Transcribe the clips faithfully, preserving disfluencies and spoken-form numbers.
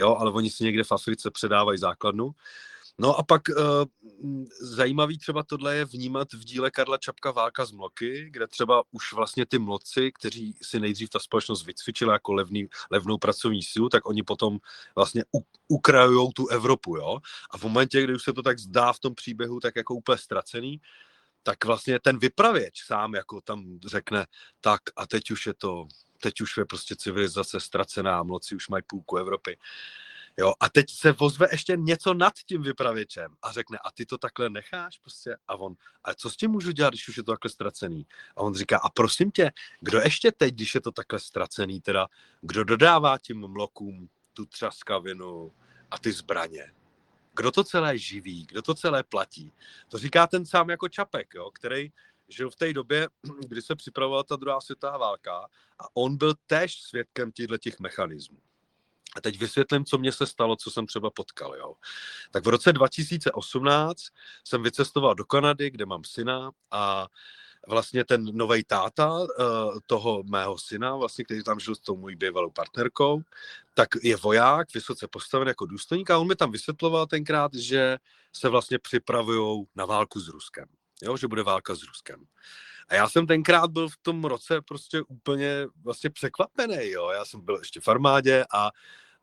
jo, ale oni si někde v Africe předávají základnu. No a pak uh, zajímavý třeba tohle je vnímat v díle Karla Čapka Válka z Mloky, kde třeba už vlastně ty mloci, kteří si nejdřív ta společnost vycvičila jako levný, levnou pracovní sílu, tak oni potom vlastně u, ukrajujou tu Evropu, jo. A v momentě, kdy už se to tak zdá v tom příběhu tak jako úplně ztracený, tak vlastně ten vypravěč sám jako tam řekne, tak a teď už je to, teď už je prostě civilizace ztracená, mloci už mají půlku Evropy. Jo, a teď se ozve ještě něco nad tím vypravěčem a řekne, a ty to takhle necháš prostě? A on, a co s tím můžu dělat, když už je to takhle ztracený? A on říká, a prosím tě, kdo ještě teď, když je to takhle ztracený, teda, kdo dodává tím mlokům tu třaskavinu a ty zbraně? Kdo to celé živí? Kdo to celé platí? To říká ten sám jako Čapek, jo, který žil v té době, kdy se připravovala ta druhá světová válka a on byl též svědkem těch mechanismů. A teď vysvětlím, co mně se stalo, co jsem třeba potkal. Jo. Tak v roce dva tisíce osmnáct jsem vycestoval do Kanady, kde mám syna a vlastně ten novej táta toho mého syna, vlastně, který tam žil s tou mojí bývalou partnerkou, tak je voják, vysoce postavený jako důstojník a on mi tam vysvětloval tenkrát, že se vlastně připravujou na válku s Ruskem. Jo, že bude válka s Ruskem. A já jsem tenkrát byl v tom roce prostě úplně vlastně překvapený, jo. Já jsem byl ještě v armádě a,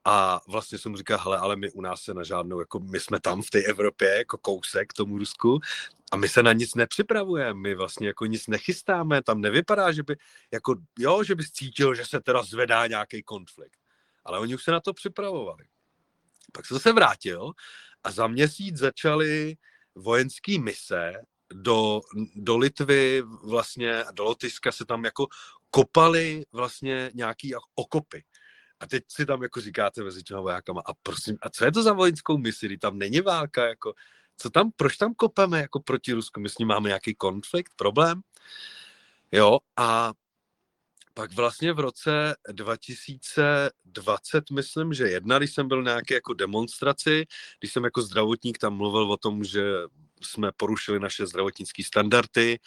a vlastně jsem říkal, hele, ale my u nás se na žádnou, jako my jsme tam v té Evropě, jako kousek tomu Rusku a my se na nic nepřipravujeme, my vlastně jako nic nechystáme, tam nevypadá, že by, jako, jo, že bys cítil, že se teda zvedá nějaký konflikt. Ale oni už se na to připravovali. Pak jsem se vrátil a za měsíc začaly vojenské mise do, do Litvy vlastně, do Lotyšska se tam jako kopaly vlastně nějaký okopy. A teď si tam jako říkáte mezi těma vojákama, a prosím, a co je to za vojenskou misi, kdy tam není válka, jako, co tam, proč tam kopeme jako proti Rusku, my s ním máme nějaký konflikt, problém? Jo, a pak vlastně v roce dva tisíce dvacet, myslím, že jedna, když jsem byl na nějaké jako demonstraci, když jsem jako zdravotník tam mluvil o tom, že jsme porušili naše zdravotnické standardy,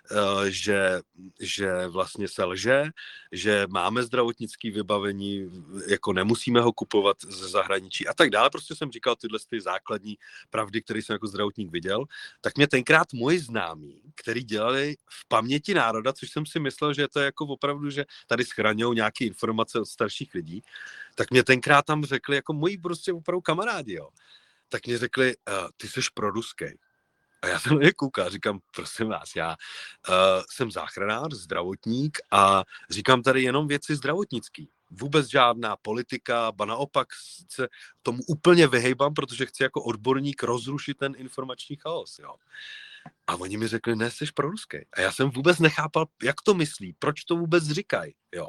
že, že vlastně se lže, že máme zdravotnické vybavení, jako nemusíme ho kupovat ze zahraničí a tak dále. Prostě jsem říkal tyhle ty základní pravdy, které jsem jako zdravotník viděl. Tak mě tenkrát moji známí, který dělali v paměti národa, což jsem si myslel, že to je jako opravdu, že tady schraňují nějaké informace od starších lidí, tak mě tenkrát tam řekli, jako moji prostě opravdu kamarádi, jo. Tak mě řekli, uh, ty jsi proruskej. A já jsem na ně koukal, říkám, prosím vás, já uh, jsem záchranář, zdravotník a říkám tady jenom věci zdravotnický. Vůbec žádná politika, ba naopak se tomu úplně vyhejbám, protože chci jako odborník rozrušit ten informační chaos, jo. A oni mi řekli, ne, jsi proruský. A já jsem vůbec nechápal, jak to myslí, proč to vůbec říkají, jo.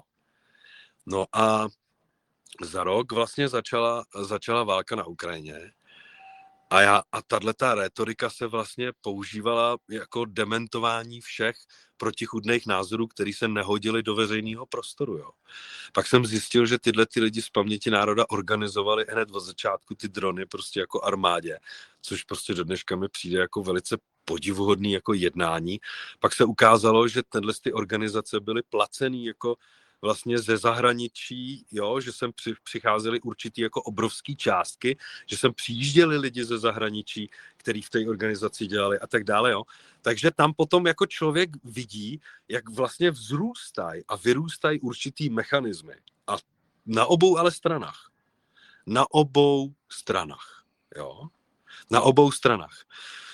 No a za rok vlastně začala, začala válka na Ukrajině. A, já, a tato rétorika se vlastně používala jako dementování všech protichůdných názorů, který se nehodili do veřejného prostoru. Jo. Pak jsem zjistil, že tyhle ty lidi z paměti národa organizovali hned od začátku ty drony prostě jako armádě, což prostě do dneška mi přijde jako velice podivuhodný jako jednání. Pak se ukázalo, že tyhle ty organizace byly placený jako vlastně ze zahraničí, jo, že sem při, přicházely určitý jako obrovský částky, že sem přijížděli lidi ze zahraničí, který v té organizaci dělali a tak dále, jo. Takže tam potom jako člověk vidí, jak vlastně vzrůstají a vyrůstají určitý mechanismy. A na obou ale stranách. Na obou stranách, jo. Na obou stranách.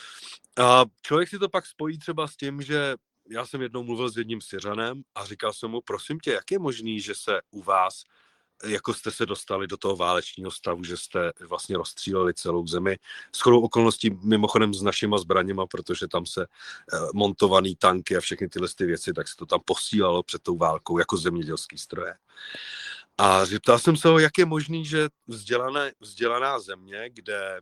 A člověk si to pak spojí třeba s tím, že já jsem jednou mluvil s jedním Syřanem a říkal jsem mu, prosím tě, jak je možný, že se u vás, jako jste se dostali do toho válečního stavu, že jste vlastně rozstříleli celou zemi, shodou okolností mimochodem s našima zbraněma, protože tam se montovaný tanky a všechny tyhle ty věci, tak se to tam posílalo před tou válkou jako zemědělský stroje. A zeptal jsem se ho, jak je možný, že vzdělané, vzdělaná země, kde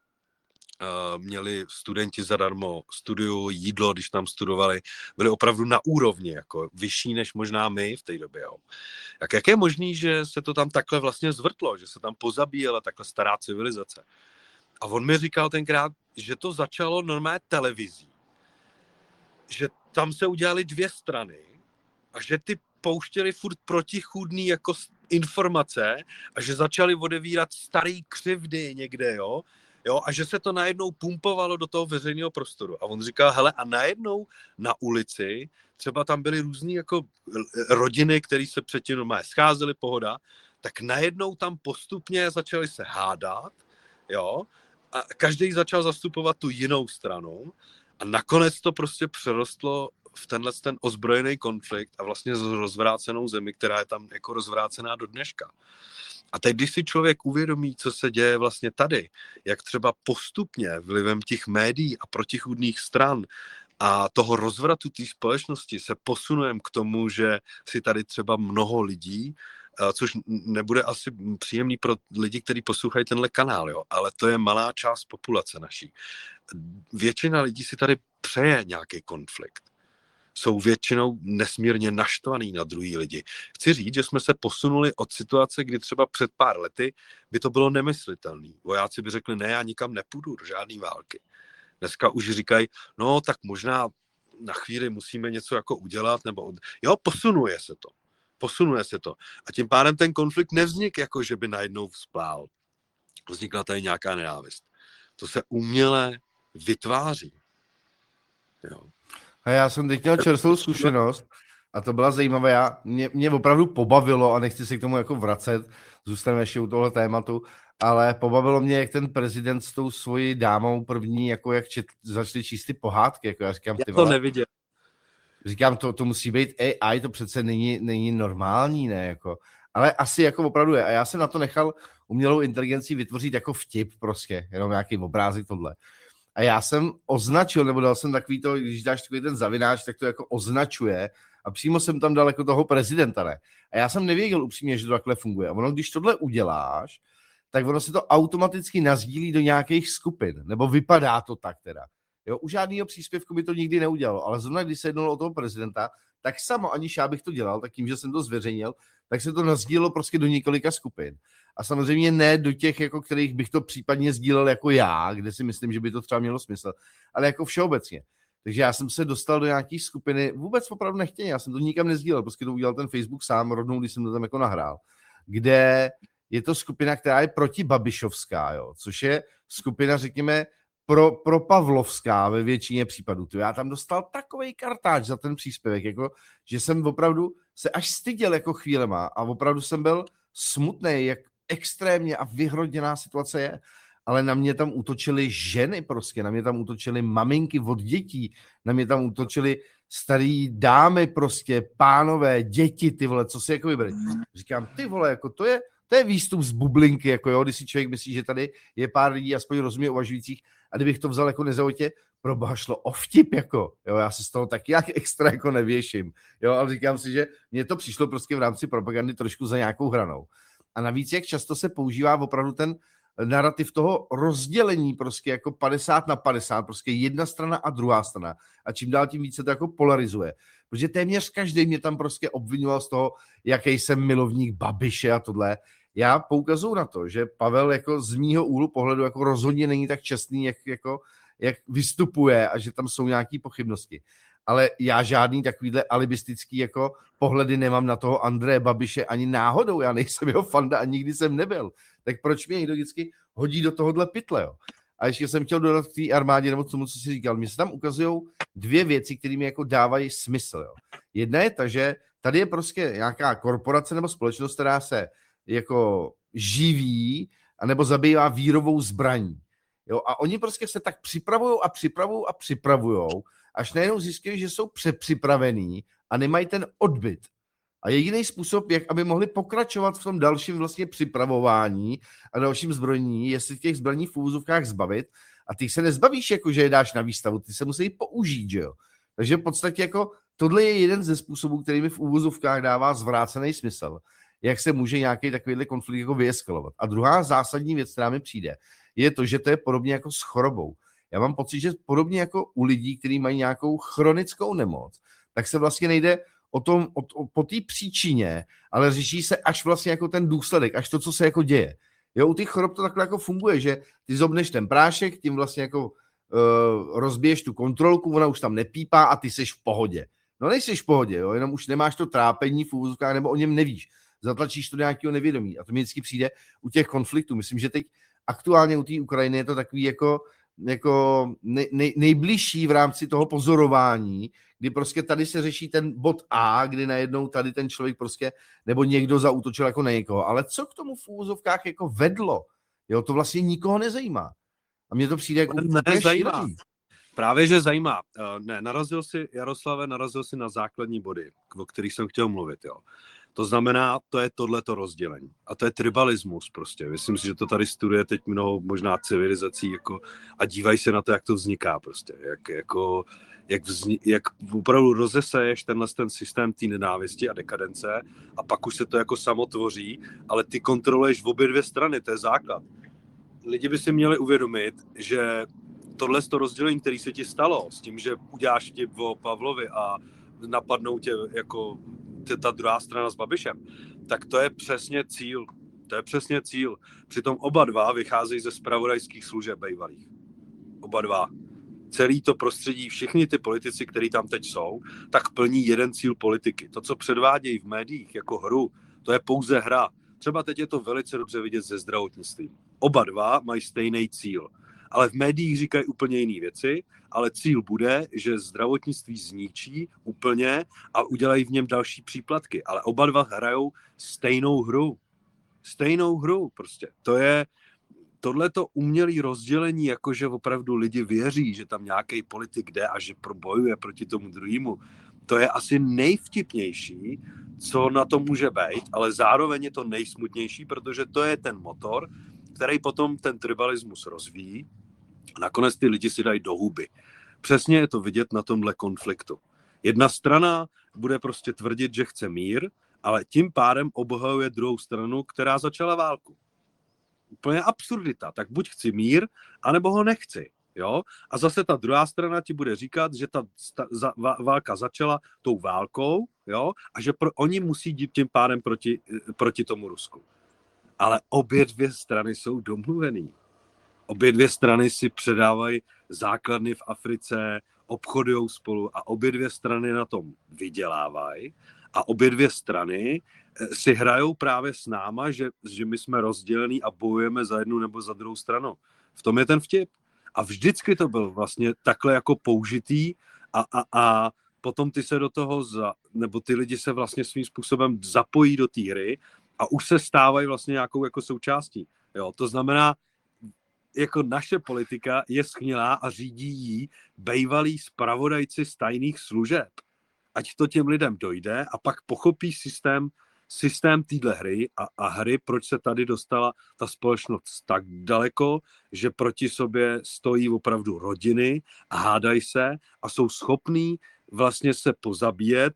měli studenti zadarmo studiu, jídlo, když tam studovali, byli opravdu na úrovni, jako vyšší než možná my v té době. Jo. Jak, jak je možný, že se to tam takhle vlastně zvrtlo, že se tam pozabíjela takhle stará civilizace? A on mi říkal tenkrát, že to začalo normálně televizí, že tam se udělali dvě strany a že ty pouštěli furt protichůdný jako informace a že začali odevírat starý křivdy někde, jo, jo, a že se to najednou pumpovalo do toho veřejného prostoru. A on říká, hele, a najednou na ulici, třeba tam byly různý jako rodiny, které se předtím normálně scházely, pohoda, tak najednou tam postupně začali se hádat, jo, a každý začal zastupovat tu jinou stranu a nakonec to prostě přerostlo v tenhle ten ozbrojený konflikt a vlastně s rozvrácenou zemi, která je tam jako rozvrácená do dneška. A teď, když si člověk uvědomí, co se děje vlastně tady, jak třeba postupně vlivem těch médií a protichůdných stran a toho rozvratu té společnosti se posunujeme k tomu, že si tady třeba mnoho lidí, což nebude asi příjemný pro lidi, kteří poslouchají tenhle kanál, jo, ale to je malá část populace naší. Většina lidí si tady přeje nějaký konflikt. Jsou většinou nesmírně naštvaný na druhý lidi. Chci říct, že jsme se posunuli od situace, kdy třeba před pár lety by to bylo nemyslitelné. Vojáci by řekli, ne, já nikam nepůjdu do žádné války. Dneska už říkají, no tak možná na chvíli musíme něco jako udělat, nebo jo, posunuje se to. Posunuje se to. A tím pádem ten konflikt nevznikl, jako že by najednou vzplál. Vznikla tady nějaká nenávist. To se uměle vytváří. Jo. A já jsem teď měl čerstvou zkušenost a to byla zajímavé. Já, mě, mě opravdu pobavilo a nechci se k tomu jako vracet, zůstaneme ještě u tohle tématu, ale pobavilo mě, jak ten prezident s tou svojí dámou první, jako jak čet, začali číst ty pohádky. Jako já říkám, já ty to vole, neviděl. Říkám, to, to musí být A I, to přece není, není normální, ne, jako. Ale asi jako opravdu je. A já jsem na to nechal umělou inteligenci vytvořit jako vtip prostě, jenom nějaký obrázek tohle. A já jsem označil, nebo dal jsem takový to, když dáš takový ten zavináč, tak to jako označuje a přímo jsem tam dal jako toho prezidenta, ne. A já jsem nevěděl upřímně, že to takhle funguje. A ono, když tohle uděláš, tak ono se to automaticky nasdílí do nějakých skupin, nebo vypadá to tak teda. Jo, u žádného příspěvku by to nikdy neudělalo, ale zrovna když se jednalo o toho prezidenta, tak samo, aniž já bych to dělal, tak tím, že jsem to zveřejnil, tak se to nasdílelo prostě do několika skupin. A samozřejmě ne do těch, jako kterých bych to případně sdílel jako já, kde si myslím, že by to třeba mělo smysl, ale jako všeobecně. Takže já jsem se dostal do nějaké skupiny, vůbec opravdu nechtěně, já jsem to nikam nezdílel, prostě to udělal ten Facebook sám, rovnou, když jsem to tam jako nahrál, kde je to skupina, která je protibabišovská, jo, což je skupina, řekněme, pro, pro Pavlovská ve většině případů. To já tam dostal takovej kartáč za ten příspěvek, jako, že jsem opravdu se až styděl jako chvílema a opravdu jsem byl smutný, jak extrémně a vyhroděná situace je. Ale na mě tam útočily ženy prostě, na mě tam útočily maminky od dětí, na mě tam útočily starý dámy prostě, pánové, děti, ty vole, co si jako vybrali. Říkám, ty vole, jako to je, to je výstup z bublinky, jako jo, když si člověk myslí, že tady je pár lidí aspoň rozumně uvažujících a kdybych to vzal jako nezaujatě, proboha šlo o vtip, jako, jo, já se z toho taky jak extra jako nevěším, jo, ale říkám si, že mně to přišlo prostě v rámci propagandy trošku za nějakou hranou. A navíc, jak často se používá opravdu ten narrativ toho rozdělení prostě jako padesát na padesát, prostě jedna strana a druhá strana. A čím dál tím více to jako polarizuje. Protože téměř každý mě tam prostě obvinoval z toho, jaký jsem milovník Babiše a tohle. Já poukazuju na to, že Pavel jako z mýho úhlu pohledu jako rozhodně není tak čestný, jak, jako, jak vystupuje a že tam jsou nějaké pochybnosti. Ale já žádný takovýhle alibistický jako pohledy nemám na toho Andreje Babiše ani náhodou. Já nejsem jeho fanda a nikdy jsem nebyl. Tak proč mě někdo vždycky hodí do tohohle pytle, jo? A ještě jsem chtěl dodat k té armádě nebo tomu, co jsi říkal. Mně se tam ukazují dvě věci, které mi jako dávají smysl, jo? Jedna je ta, že tady je prostě nějaká korporace nebo společnost, která se jako živí anebo zabývá výrobou zbraní. Jo? A oni prostě se tak připravují a připravují a připravují, až najednou zjistí, že jsou přepřipravení a nemají ten odbyt. A jediný způsob, jak aby mohli pokračovat v tom dalším vlastně připravování a dalším zbrojení, je si těch zbraní v úvozovkách zbavit. A ty se nezbavíš, jako že je dáš na výstavu, ty se musí použít, že jo. Takže v podstatě jako tohle je jeden ze způsobů, který mi v úvozovkách dává zvrácený smysl, jak se může nějaký takovýhle konflikt jako vyeskalovat. A druhá zásadní věc, která mi přijde, je to, že to je podobně jako s chorobou. Já mám pocit, že podobně jako u lidí, kteří mají nějakou chronickou nemoc, tak se vlastně nejde o tom, o, o, po té příčině, ale řeší se až vlastně jako ten důsledek, až to, co se jako děje. Jo, u těch chorob to takhle jako funguje, že ty zobneš ten prášek, tím vlastně jako uh, rozbiješ tu kontrolku, ona už tam nepípá a ty seš v pohodě. No nejseš v pohodě, jo, jenom už nemáš to trápení v úvozovkách, nebo o něm nevíš. zatlačíš to do nějakého nevědomí. A to mi vždycky přijde u těch konfliktů. Myslím, že teď aktuálně u té Ukrajiny je to takový jako, jako nej, nej, nejbližší v rámci toho pozorování, kdy prostě tady se řeší ten bod A, kdy najednou tady ten člověk prostě, nebo někdo zaútočil jako na někoho. Ale co k tomu v úvozovkách jako vedlo? Jo, to vlastně nikoho nezajímá. A mně to přijde jako úplně šílený. Právě, že zajímá. Ne, narazil si, Jaroslave, narazil si na základní body, o kterých jsem chtěl mluvit, jo. To znamená, to je tohleto rozdělení. A to je tribalismus prostě. Myslím si, že to tady studuje teď mnoho možná civilizací jako, a dívají se na to, jak to vzniká prostě. Jak, jako, jak, vzni, jak opravdu rozeseješ tenhle ten systém té nenávisti a dekadence a pak už se to jako samo tvoří, ale ty kontroluješ v obě dvě strany, to je základ. Lidi by si měli uvědomit, že tohle to rozdělení, který se ti stalo, s tím, že uděláš vtip o Pavlovi a napadnou tě jako ta druhá strana s Babišem, tak to je přesně cíl. To je přesně cíl. Přitom oba dva vycházejí ze zpravodajských služeb bývalých. Oba dva. Celý to prostředí, všichni ty politici, kteří tam teď jsou, tak plní jeden cíl politiky. To, co předvádějí v médiích jako hru, to je pouze hra. Třeba teď je to velice dobře vidět ze zdravotnictví. Oba dva mají stejný cíl. Ale v médiích říkají úplně jiné věci, ale cíl bude, že zdravotnictví zničí úplně a udělají v něm další příplatky. Ale oba dva hrajou stejnou hru. Stejnou hru prostě. To je tohleto umělé rozdělení, jakože opravdu lidi věří, že tam nějaký politik jde a že bojuje proti tomu druhému. To je asi nejvtipnější, co na to může být, ale zároveň je to nejsmutnější, protože to je ten motor, který potom ten tribalismus rozvíjí. Nakonec ty lidi si dají do huby. Přesně je to vidět na tomhle konfliktu. Jedna strana bude prostě tvrdit, že chce mír, ale tím pádem obhajuje druhou stranu, která začala válku. Úplně absurdita. Tak buď chci mír, anebo ho nechci. Jo? A zase ta druhá strana ti bude říkat, že ta sta, za, válka začala tou válkou, jo? A že pro, oni musí jít tím pádem proti, proti tomu Rusku. Ale obě dvě strany jsou domluvený. Obě dvě strany si předávají základny v Africe, obchodují spolu a obě dvě strany na tom vydělávají a obě dvě strany si hrajou právě s náma, že, že my jsme rozdělení a bojujeme za jednu nebo za druhou stranu. V tom je ten vtip. A vždycky to byl vlastně takhle jako použitý a, a, a potom ty se do toho, za, nebo ty lidi se vlastně svým způsobem zapojí do té hry a už se stávají vlastně nějakou jako součástí. Jo, to znamená, jako naše politika je schnilá a řídí jí bejvalí zpravodajci z tajných služeb. Ať to těm lidem dojde a pak pochopí systém, systém téhle hry a, a hry, proč se tady dostala ta společnost tak daleko, že proti sobě stojí opravdu rodiny a hádají se a jsou schopní vlastně se pozabíjet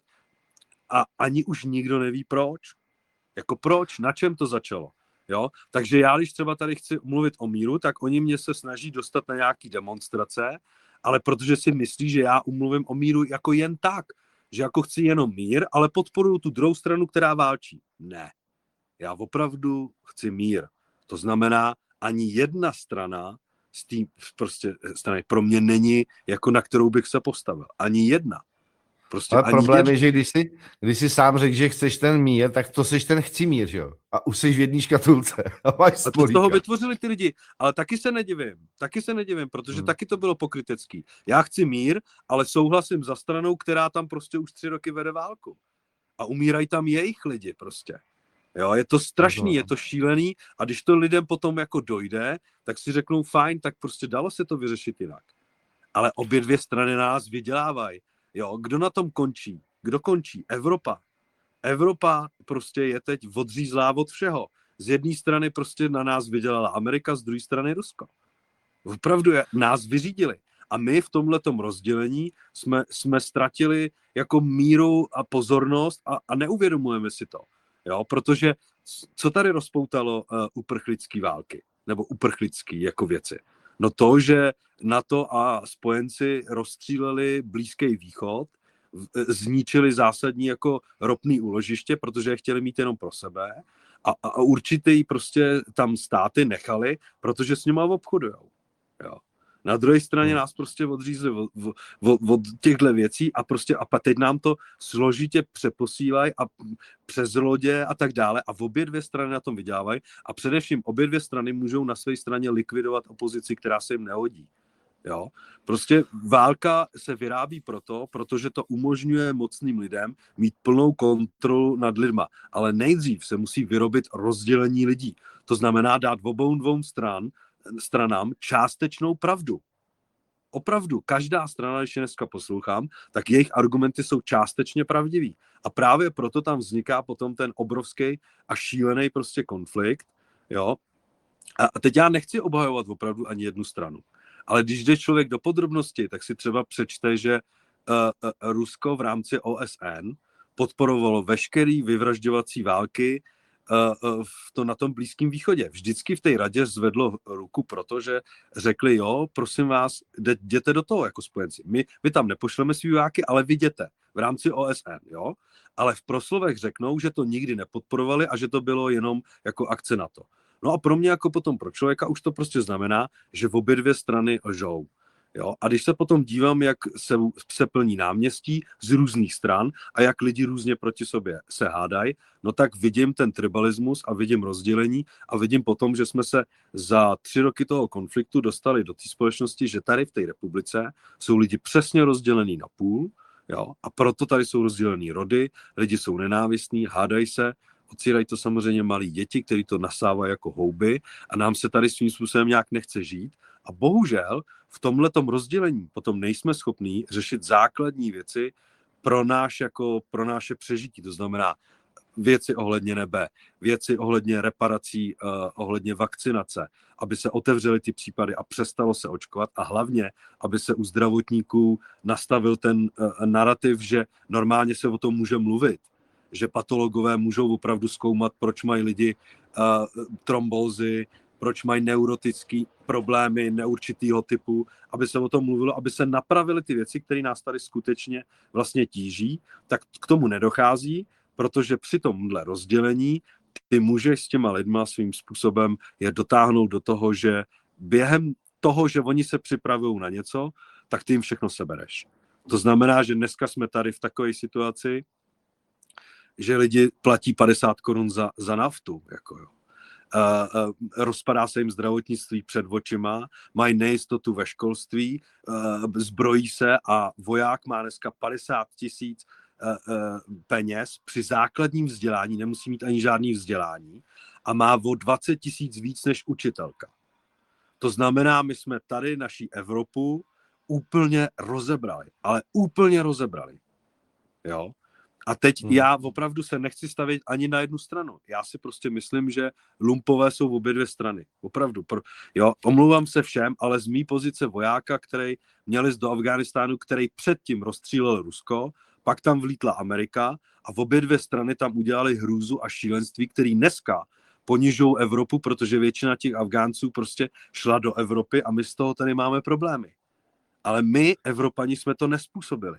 a ani už nikdo neví proč. Jako proč, na čem to začalo. Jo? Takže já, když třeba tady chci mluvit o míru, tak oni mě se snaží dostat na nějaký demonstrace, ale protože si myslí, že já umluvím o míru jako jen tak, že jako chci jenom mír, ale podporuju tu druhou stranu, která válčí. Ne. Já opravdu chci mír. To znamená, ani jedna strana z té prostě strany pro mě není, jako na kterou bych se postavil. Ani jedna. Prostě ale problém jedna. je, že když jsi, když jsi sám řekl, že chceš ten mír, tak to seš ten chci mír, jo? A už jsi v jedné škatulce. A máš a to z toho vytvořili ty lidi. Ale taky se nedivím. Taky se nedivím, protože hmm. taky to bylo pokrytecký. Já chci mír, ale souhlasím za stranou, která tam prostě už tři roky vede válku. A umírají tam jejich lidi prostě. Jo, je to strašný, je to šílený a když to lidem potom jako dojde, tak si řeknou fajn, tak prostě dalo se to vyřešit jinak. Ale obě dvě strany nás vydělávají. Jo, kdo na tom končí? Kdo končí? Evropa. Evropa prostě je teď odřízlá od všeho. Z jedné strany prostě na nás vydělala Amerika, z druhé strany Rusko. Opravdu je, nás vyřídili. A my v tomhletom rozdělení jsme, jsme ztratili jako míru a pozornost a, a neuvědomujeme si to. Jo, protože co tady rozpoutalo uh, uprchlický války? Nebo uprchlický jako věci? No to, že NATO a spojenci rozstříleli Blízký východ, zničili zásadní jako ropný úložiště, protože je chtěli mít jenom pro sebe a, a určitý prostě tam státy nechali, protože s nima obchodujou. Jo. Na druhé straně Hmm. nás prostě odřízli od, od, od těchto věcí a prostě a teď nám to složitě přeposílají a přes lodě a tak dále a v obě dvě strany na tom vydělávají a především obě dvě strany můžou na své straně likvidovat opozici, která se jim nehodí. Jo? Prostě válka se vyrábí proto, protože to umožňuje mocným lidem mít plnou kontrolu nad lidma. Ale nejdřív se musí vyrobit rozdělení lidí. To znamená dát obou dvou stran, stranám částečnou pravdu. Opravdu, každá strana, když je dneska poslouchám, tak jejich argumenty jsou částečně pravdivý. A právě proto tam vzniká potom ten obrovský a šílený prostě konflikt. Jo? A teď já nechci obhajovat opravdu ani jednu stranu. Ale když jde člověk do podrobnosti, tak si třeba přečte, že uh, uh, Rusko v rámci O S N podporovalo veškerý vyvražďovací války uh, uh, v to na tom Blízkém východě. Vždycky v té radě zvedlo ruku, protože řekli, jo, prosím vás, jde, jděte do toho jako spojenci. My, my tam nepošleme svý vojáky, ale vy jděte v rámci O S N, jo. Ale v proslovech řeknou, že to nikdy nepodporovali a že to bylo jenom jako akce NATO. No a pro mě jako potom pro člověka už to prostě znamená, že v obě dvě strany lžou. Jo? A když se potom dívám, jak se, se plní náměstí z různých stran a jak lidi různě proti sobě se hádají, no tak vidím ten tribalismus a vidím rozdělení a vidím potom, že jsme se za tři roky toho konfliktu dostali do té společnosti, že tady v té republice jsou lidi přesně rozdělení na půl, jo? A proto tady jsou rozdělený rody, lidi jsou nenávistní, hádají se, ocírají to samozřejmě malí děti, kteří to nasávají jako houby a nám se tady svým způsobem nějak nechce žít. A bohužel v tomhletom rozdělení potom nejsme schopní řešit základní věci pro, náš jako, pro naše přežití. To znamená věci ohledně nebe, věci ohledně reparací, uh, ohledně vakcinace, aby se otevřely ty případy a přestalo se očkovat a hlavně, aby se u zdravotníků nastavil ten uh, narrativ, že normálně se o tom může mluvit, že patologové můžou opravdu zkoumat, proč mají lidi uh, trombózy, proč mají neurotické problémy neurčitýho typu, aby se o tom mluvilo, aby se napravily ty věci, které nás tady skutečně vlastně tíží, tak k tomu nedochází, protože při tomhle rozdělení ty můžeš s těma lidma svým způsobem je dotáhnout do toho, že během toho, že oni se připravují na něco, tak ty jim všechno sebereš. To znamená, že dneska jsme tady v takové situaci, že lidi platí padesát korun za, za naftu. Jako jo. Uh, uh, rozpadá se jim zdravotnictví před očima, mají nejistotu ve školství, uh, zbrojí se a voják má dneska padesát tisíc uh, uh, peněz při základním vzdělání, nemusí mít ani žádný vzdělání a má o dvacet tisíc víc než učitelka. To znamená, my jsme tady naší Evropu úplně rozebrali, ale úplně rozebrali. Jo? A teď hmm. já opravdu se nechci stavit ani na jednu stranu. Já si prostě myslím, že lumpové jsou v obě dvě strany. Opravdu. Jo, omlouvám se všem, ale z mý pozice vojáka, který měl jít do Afghánistánu, který předtím rozstřílel Rusko, pak tam vlítla Amerika a v obě dvě strany tam udělali hrůzu a šílenství, který dneska ponižují Evropu, protože většina těch Afgánců prostě šla do Evropy a my z toho tady máme problémy. Ale my, Evropani, jsme to nespůsobili.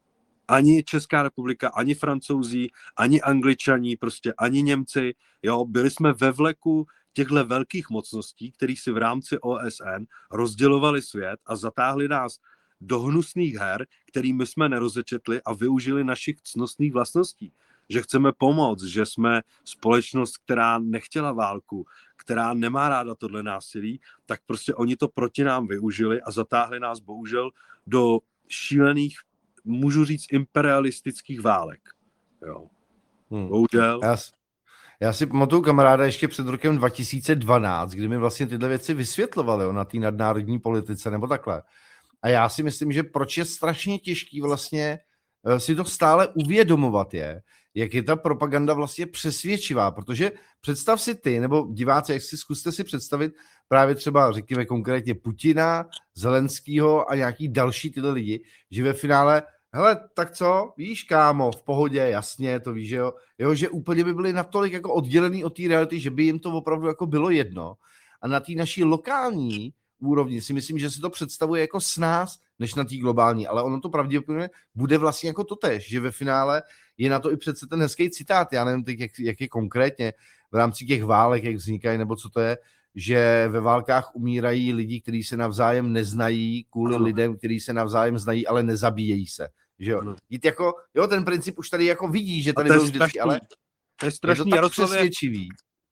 Ani Česká republika, ani Francouzi, ani Angličani, prostě ani Němci. Jo, byli jsme ve vleku těchto velkých mocností, který si v rámci O S N rozdělovali svět a zatáhli nás do hnusných her, kterými jsme nerozečetli a využili našich cnostných vlastností. Že chceme pomoct, že jsme společnost, která nechtěla válku, která nemá ráda tohle násilí, tak prostě oni to proti nám využili a zatáhli nás bohužel do šílených, můžu říct, imperialistických válek. Jo. Hmm. Bohužel. Já, já si pamatuju kamaráda ještě před rokem dva tisíce dvanáct, kdy mi vlastně tyhle věci vysvětlovali jo, na té nadnárodní politice nebo takhle. A já si myslím, že proč je strašně těžký vlastně si to stále uvědomovat je, jak je ta propaganda vlastně přesvědčivá, protože představ si ty, nebo diváci, jak si zkuste si představit právě třeba, řekněme konkrétně Putina, Zelenskýho a nějaký další tyhle lidi, že ve finále, hele, tak co, víš, kámo, v pohodě, jasně, to víš, že jo, jo, že úplně by byli natolik jako oddělený od té reality, že by jim to opravdu jako bylo jedno. A na té naší lokální úrovni si myslím, že si to představuje jako s nás, než na té globální, ale ono to pravděpodobně bude vlastně jako totéž, že ve finále je na to i přece ten hezký citát, já nevím, teď, jak, jak je konkrétně v rámci těch válek, jak vznikají, nebo co to je, že ve válkách umírají lidi, kteří se navzájem neznají, kvůli Ano. lidem, kteří se navzájem znají, ale nezabíjejí se. Že jo? Ano. Jít jako, jo, ten princip už tady jako vidí, že A tady to je byl vždycky, strašný. ale To je je to strašný, tak Jaroslavě. přesvědčivý.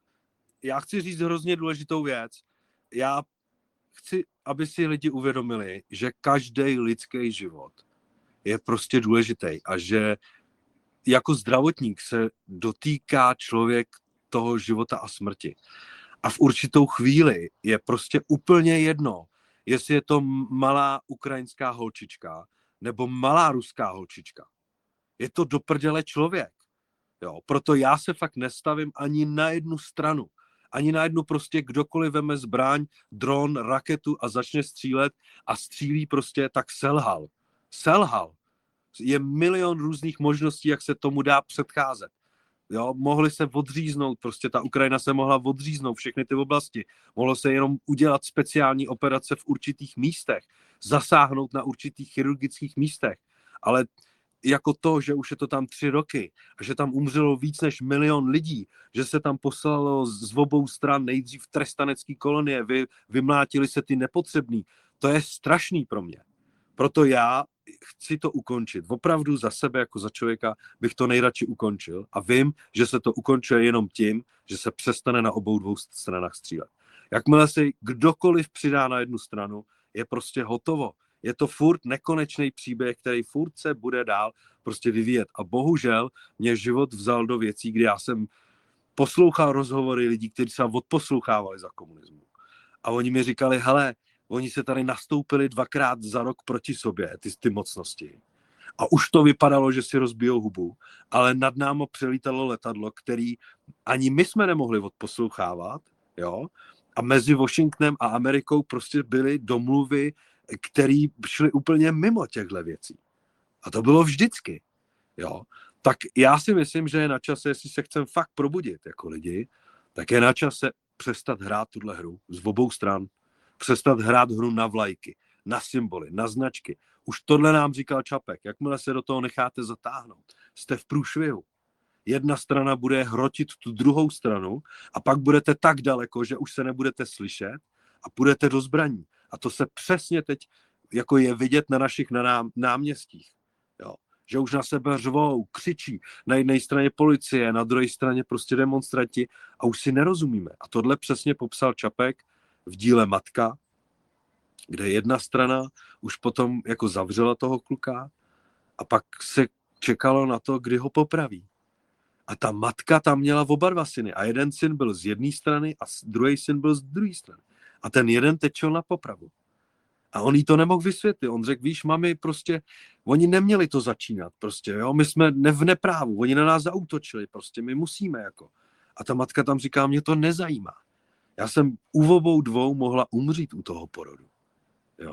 Já chci říct hrozně důležitou věc. Já chci, aby si lidi uvědomili, že každý lidský život je prostě důležitý a že jako zdravotník se dotýká člověk toho života a smrti. A v určitou chvíli je prostě úplně jedno, jestli je to malá ukrajinská holčička nebo malá ruská holčička. Je to do prdele člověk. Jo, proto já se fakt nestavím ani na jednu stranu. Ani na jednu prostě kdokoliv veme zbraň, dron, raketu a začne střílet a střílí prostě, tak selhal. Selhal. Je milion různých možností, jak se tomu dá předcházet. Jo, mohli se odříznout, prostě ta Ukrajina se mohla odříznout, všechny ty oblasti. Mohlo se jenom udělat speciální operace v určitých místech, zasáhnout na určitých chirurgických místech. Ale jako to, že už je to tam tři roky a že tam umřelo víc než milion lidí, že se tam poslalo z obou stran nejdřív trestanecký kolonie, vy, vymlátili se ty nepotřebný. To je strašný pro mě. Proto já chci to ukončit. Opravdu za sebe jako za člověka bych to nejradši ukončil a vím, že se to ukončuje jenom tím, že se přestane na obou dvou stranách střílet. Jakmile se kdokoliv přidá na jednu stranu, je prostě hotovo. Je to furt nekonečný příběh, který furt se bude dál prostě vyvíjet. A bohužel mě život vzal do věcí, kdy já jsem poslouchal rozhovory lidí, kteří se odposlouchávali za komunismu. A oni mi říkali, hele, oni se tady nastoupili dvakrát za rok proti sobě, ty, ty mocnosti. A už to vypadalo, že si rozbijou hubu, ale nad námi přelítalo letadlo, který ani my jsme nemohli odposlouchávat, jo? A mezi Washingtonem a Amerikou prostě byly domluvy, které šly úplně mimo těchto věcí. A to bylo vždycky, jo? Tak já si myslím, že je na čase, jestli se chcem fakt probudit jako lidi, tak je na čase přestat hrát tuhle hru z obou stran. Přestat hrát hru na vlajky, na symboly, na značky. Už tohle nám říkal Čapek. Jakmile se do toho necháte zatáhnout, jste v průšvihu. Jedna strana bude hrotit tu druhou stranu a pak budete tak daleko, že už se nebudete slyšet a půjdete do zbraní. A to se přesně teď jako je vidět na našich nám, náměstích. Jo. Že už na sebe řvou, křičí. Na jedné straně policie, na druhé straně prostě demonstranti a už si nerozumíme. A tohle přesně popsal Čapek v díle Matka, kde jedna strana už potom jako zavřela toho kluka a pak se čekalo na to, kdy ho popraví. A ta matka tam měla oba dva syny a jeden syn byl z jedné strany a druhý syn byl z druhé strany. A ten jeden tečel na popravu. A on jí to nemohl vysvětlit. On řekl, víš, mami, prostě, oni neměli to začínat, prostě, jo, my jsme ne v neprávu, oni na nás zaútočili, prostě, my musíme, jako. A ta matka tam říká, mě to nezajímá. Já jsem u obou dvou mohla umřít u toho porodu. Jo.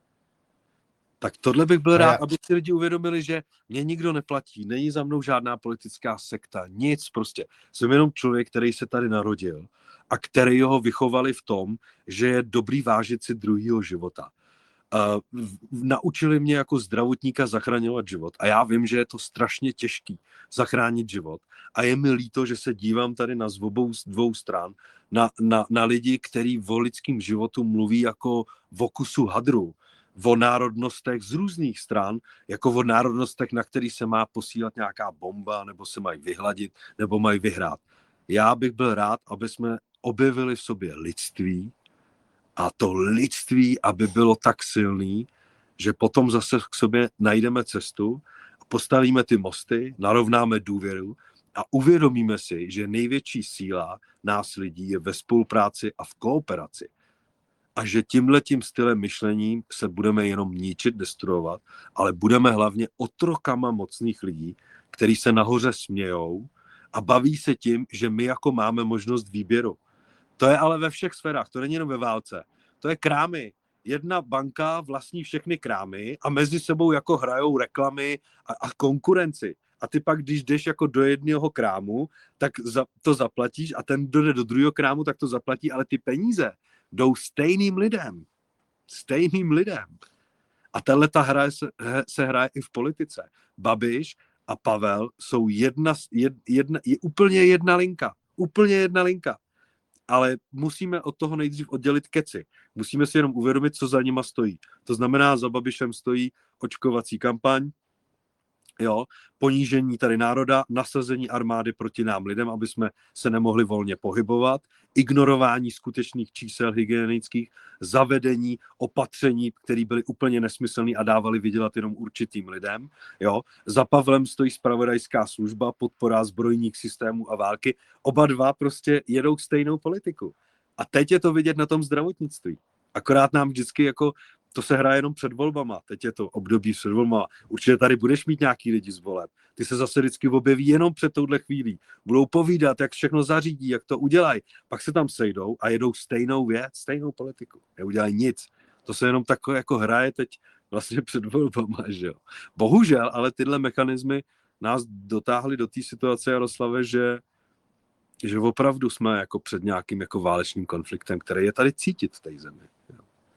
Tak tohle bych byl rád, aby si lidi uvědomili, že mě nikdo neplatí, není za mnou žádná politická sekta, nic prostě. Jsem jenom člověk, který se tady narodil a který ho vychovali v tom, že je dobrý vážit si druhýho života. Uh, naučili mě jako zdravotníka zachraňovat život a já vím, že je to strašně těžký zachránit život a je mi líto, že se dívám tady na z obou dvou stran na, na, na lidi, kteří o lidském životu mluví jako o kusu hadru, o národnostech z různých stran, jako o národnostech, na který se má posílat nějaká bomba, nebo se mají vyhladit, nebo mají vyhrát. Já bych byl rád, aby jsme objevili v sobě lidství a to lidství, aby bylo tak silný, že potom zase k sobě najdeme cestu, postavíme ty mosty, narovnáme důvěru a uvědomíme si, že největší síla nás lidí je ve spolupráci a v kooperaci. A že tímhletím stylem myšlení se budeme jenom ničit, destruovat, ale budeme hlavně otrokama mocných lidí, kteří se nahoře smějou a baví se tím, že my jako máme možnost výběru. To je ale ve všech sférách, to není jenom ve válce. To je krámy. Jedna banka vlastní všechny krámy a mezi sebou jako hrajou reklamy a, a konkurenci. A ty pak, když jdeš jako do jednoho krámu, tak za, to zaplatíš a ten, kdo jde do druhého krámu, tak to zaplatí, ale ty peníze jdou stejným lidem. Stejným lidem. A tahleta hra se, se hraje i v politice. Babiš a Pavel jsou jedna, jedna, je úplně jedna linka. Úplně jedna linka. ale musíme od toho nejdřív oddělit keci. Musíme si jenom uvědomit, co za nima stojí. To znamená, za Babišem stojí očkovací kampaň, jo, ponížení tady národa, nasazení armády proti nám lidem, aby jsme se nemohli volně pohybovat, ignorování skutečných čísel hygienických, zavedení opatření, které byly úplně nesmyslné a dávali vydělat jenom určitým lidem. Jo. Za Pavlem stojí zpravodajská služba, podpora zbrojních systémů a války. Oba dva prostě jedou stejnou politiku. A teď je to vidět na tom zdravotnictví. Akorát nám vždycky jako to se hraje jenom před volbama. Teď je to období před volbama. Určitě tady budeš mít nějaký lidi z voleb. Ty se zase vždycky objeví jenom před touhle chvílí. Budou povídat, jak všechno zařídí, jak to udělají. Pak se tam sejdou a jedou stejnou věc, stejnou politiku. Neudělají nic. To se jenom takové jako hraje teď vlastně před volbama, že jo. Bohužel, ale tyhle mechanismy nás dotáhly do té situace, Jaroslave, že že opravdu jsme jako před nějakým jako válečným konfliktem, který je tady cítit v té zemi. Jo.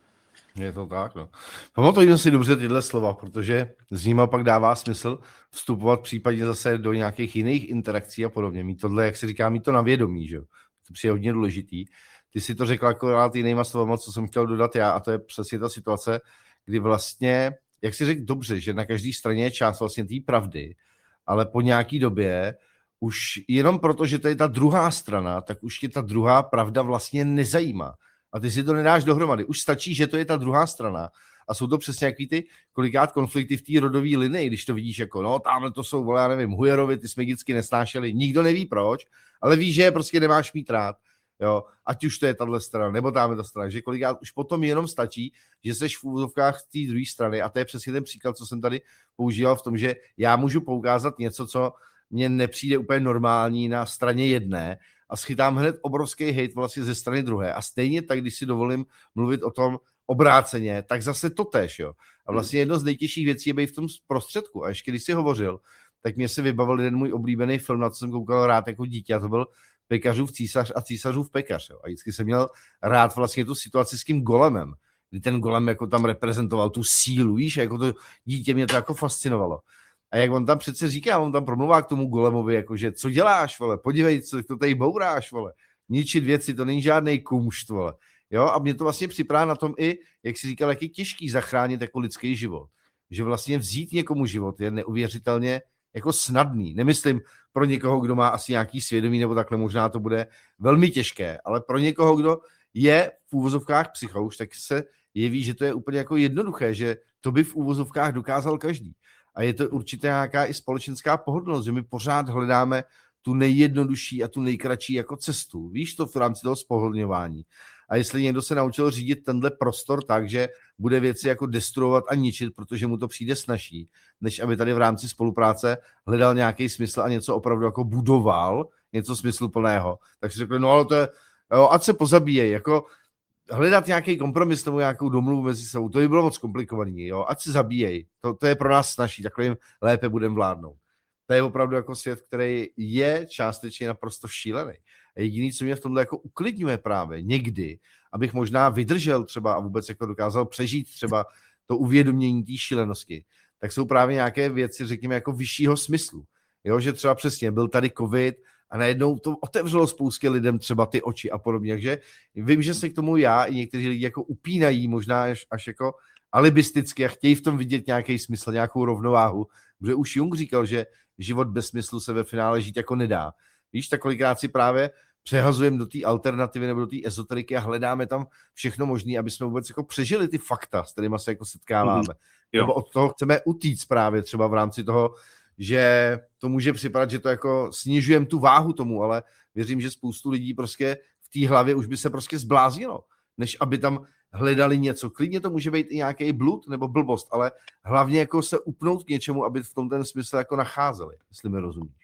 Je to tak, no. Pamatujme si dobře tyhle slova, protože z nima pak dává smysl vstupovat případně zase do nějakých jiných interakcí a podobně. Mít tohle, jak se říká, mít to na vědomí, že jo. To je hodně důležitý. Ty si to řekla akorát jinýma slovama, co jsem chtěl dodat já, a to je přesně ta situace, kdy vlastně, jak si řekl dobře, že na každé straně je část vlastně té pravdy, ale po nějaký době už jenom proto, že to je ta druhá strana, tak už tě ta druhá pravda vlastně nezajímá. A ty si to nedáš dohromady. Už stačí, že to je ta druhá strana. A jsou to přesně jaký ty kolikát konflikty v té rodové linii, když to vidíš jako, no tamhle to jsou, vole, já nevím, Hujerovi, ty jsme vždycky nesnášeli. Nikdo neví proč, ale víš, že je prostě nemáš mít rád. Jo, ať už to je tahle strana, nebo tamhle ta strana, že kolikrát už potom jenom stačí, že seš v úvozovkách z té druhé strany. A to je přesně ten příklad, co jsem tady používal v tom, že já můžu poukázat něco, co mně nepřijde úplně normální na straně jedné a schytám hned obrovský hejt vlastně ze strany druhé. A stejně tak, když si dovolím mluvit o tom obráceně, tak zase to též, jo. A vlastně jedno z nejtěžších věcí je být v tom prostředku. A ještě když jsi hovořil, tak mě se vybavil jeden můj oblíbený film, na co jsem koukal rád jako dítě, a to byl Pekařův císař a císařův pekař. Jo. A vždycky jsem měl rád vlastně tu situaci s tím golemem, kdy ten golem jako tam reprezentoval tu sílu, víš, jako to dítě mě to jako fascinovalo. A jak on tam přece říká, on tam promluvá k tomu golemovi, jakože co děláš, vole, podívej, co to tady bouráš, vole, ničit věci, to není žádnej kumšt, vole. Jo, a mě to vlastně připadá na tom i, jak si říkal, jak je těžký zachránit jako lidský život. Že vlastně vzít někomu život je neuvěřitelně jako snadný. Nemyslím pro někoho, kdo má asi nějaký svědomí, nebo takhle možná to bude velmi těžké, ale pro někoho, kdo je v úvozovkách psychouš, tak se jeví, že to je úplně jako jednoduché, že to by v úvozovkách dokázal každý. A je to určitě nějaká i společenská pohodlnost, že my pořád hledáme tu nejjednodušší a tu nejkratší jako cestu. Víš to v rámci toho spohodlňování. A jestli někdo se naučil řídit tenhle prostor tak, že bude věci jako destruovat a ničit, protože mu to přijde snazší, než aby tady v rámci spolupráce hledal nějaký smysl a něco opravdu jako budoval, něco smysluplného, tak si řekl, no ale to je, jo, ať se pozabíjej, jako hledat nějaký kompromis nebo nějakou domluvu mezi sebou, to by bylo moc komplikovaný, jo, ať se zabíjej, to, to je pro nás snažší, takhle jim lépe budeme vládnout. To je opravdu jako svět, který je částečně naprosto šílený. A jediný, co mě v tomhle jako uklidňuje právě někdy, abych možná vydržel třeba a vůbec jako dokázal přežít třeba to uvědomění té šílenosti, tak jsou právě nějaké věci, řekněme, jako vyššího smyslu. Jo, že třeba přesně byl tady covid a najednou to otevřelo spoustě lidem třeba ty oči a podobně. Takže vím, že se k tomu já i někteří lidi jako upínají možná až, až jako alibisticky a chtějí v tom vidět nějaký smysl, nějakou rovnováhu. Protože už Jung říkal, že život bez smyslu se ve finále žít jako nedá. Víš, tak kolikrát si právě přehazujeme do té alternativy nebo do té ezoteriky a hledáme tam všechno možné, aby jsme vůbec jako přežili ty fakta, s kterými se jako setkáváme. Mm-hmm. Nebo od toho chceme utíct právě třeba v rámci toho, že to může připadat, že to jako snižujeme tu váhu tomu, ale věřím, že spoustu lidí prostě v té hlavě už by se prostě zbláznilo, než aby tam hledali něco. Klidně to může být i nějaký blud nebo blbost, ale hlavně jako se upnout k něčemu, aby v tom ten smysl jako nacházeli, jestli mi rozumíš.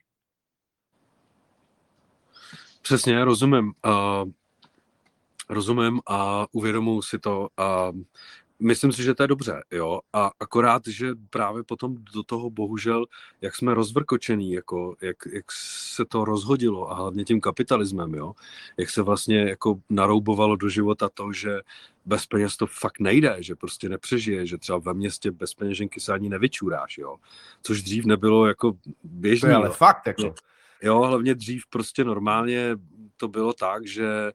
Přesně, rozumím. Uh, rozumím a uvědomuji si to a myslím si, že to je dobře, jo, a akorát, že právě potom do toho bohužel, jak jsme rozvrkočení, jako, jak, jak se to rozhodilo a hlavně tím kapitalismem, jo, jak se vlastně jako naroubovalo do života to, že bez peněz to fakt nejde, že prostě nepřežije, že třeba ve městě bez peněženky se ani nevyčuráš, jo, což dřív nebylo jako běžný. To je ale jo. fakt, jako. Jo, hlavně dřív prostě normálně to bylo tak, že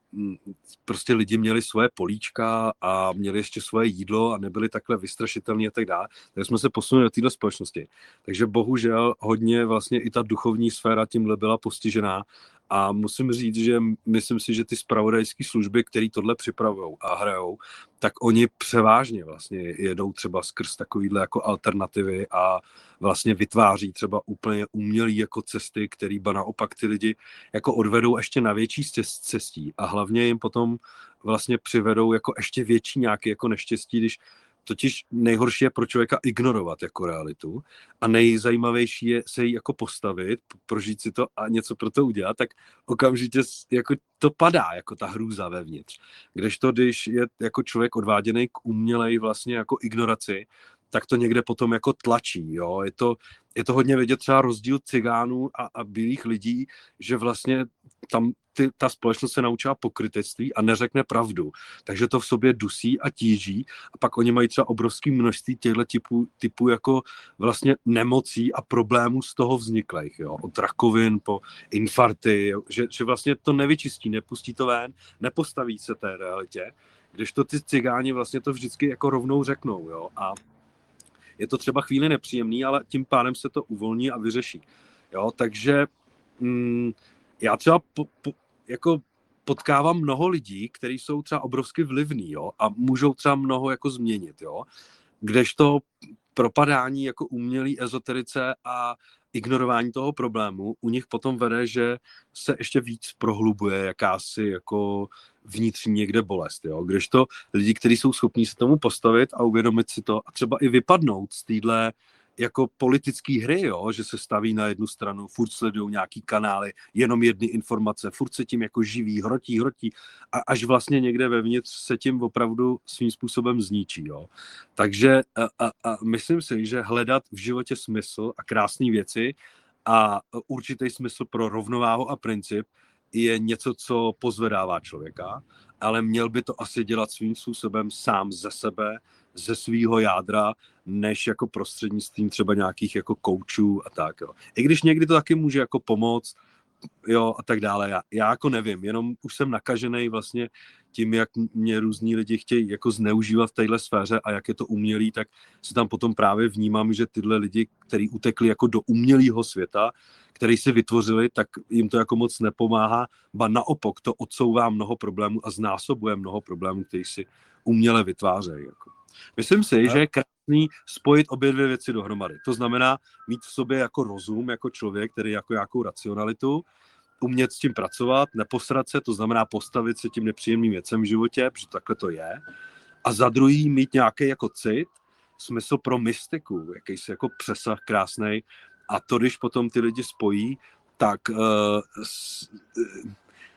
prostě lidi měli svoje políčka a měli ještě svoje jídlo a nebyli takhle vystrašitelní a tak dále. Takže jsme se posunuli do této společnosti. Takže bohužel hodně vlastně i ta duchovní sféra tímhle byla postižená a musím říct, že myslím si, že ty zpravodajské služby, které tohle připravují a hrajou, tak oni převážně vlastně jedou třeba skrz takovýhle jako alternativy a vlastně vytváří třeba úplně umělý jako cesty, který ba naopak ty lidi jako odvedou ještě na větší cestí a hlavně jim potom vlastně přivedou jako ještě větší nějaké jako neštěstí, když totiž nejhorší je pro člověka ignorovat jako realitu a nejzajímavější je se jí jako postavit, prožít si to a něco pro to udělat, tak okamžitě jako to padá, jako ta hrůza vevnitř. Kdežto, když je jako člověk odváděný k umělej vlastně jako ignoraci, tak to někde potom jako tlačí. Jo? Je, to, je to hodně vidět třeba rozdíl cigánů a, a bílých lidí, že vlastně tam ty, ta společnost se naučila pokrytectví a neřekne pravdu. Takže to v sobě dusí a tíží a pak oni mají třeba obrovské množství těchto typů, typů jako vlastně nemocí a problémů z toho vzniklých. Jo? Od rakovin po infarkty, jo? Že, že vlastně to nevyčistí, nepustí to ven, nepostaví se té realitě, kdežto ty cigáni vlastně to vždycky jako rovnou řeknou. Jo? A je to třeba chvíli nepříjemný, ale tím pádem se to uvolní a vyřeší. Jo, takže mm, já třeba po, po, jako potkávám mnoho lidí, kteří jsou třeba obrovsky vlivní, jo, a můžou třeba mnoho jako změnit, jo. Kdežto propadání jako umělý ezoterice a ignorování toho problému u nich potom vede, že se ještě víc prohlubuje jakási jako vnitřní někde bolest, jo. Kdežto lidi, kteří jsou schopní se tomu postavit a uvědomit si to a třeba i vypadnout z téhle jako politický hry, jo, že se staví na jednu stranu, furt sledují nějaký kanály, jenom jedny informace, furt se tím jako živí, hrotí, hrotí a až vlastně někde vevnitř se tím opravdu svým způsobem zničí, jo. Takže a, a, a myslím si, že hledat v životě smysl a krásné věci a určitý smysl pro rovnováhu a princip je něco, co pozvedává člověka, ale měl by to asi dělat svým způsobem sám ze sebe, ze svýho jádra, než jako prostřednictvím třeba nějakých jako koučů a tak, jo. I když někdy to taky může jako pomoct, jo, a tak dále. Já, já jako nevím, jenom už jsem nakažený vlastně tím, jak mě různí lidi chtějí jako zneužívat v téhle sféře a jak je to umělý, tak si tam potom právě vnímám, že tyhle lidi, kteří utekli jako do umělého světa, který si vytvořili, tak jim to jako moc nepomáhá, ba naopak to odsouvá mnoho problémů a znásobuje mnoho problémů, který si uměle vytvářejí. Jako. Myslím si, že je krásný spojit obě dvě věci dohromady. To znamená mít v sobě jako rozum, jako člověk, který jako nějakou racionalitu, umět s tím pracovat, neposrat se, to znamená postavit se tím nepříjemným věcem v životě, protože takhle to je. A za druhý mít nějaký jako cit, smysl pro mystiku, jakýsi jako přesah krásnej. A to, když potom ty lidi spojí, tak uh, s, uh,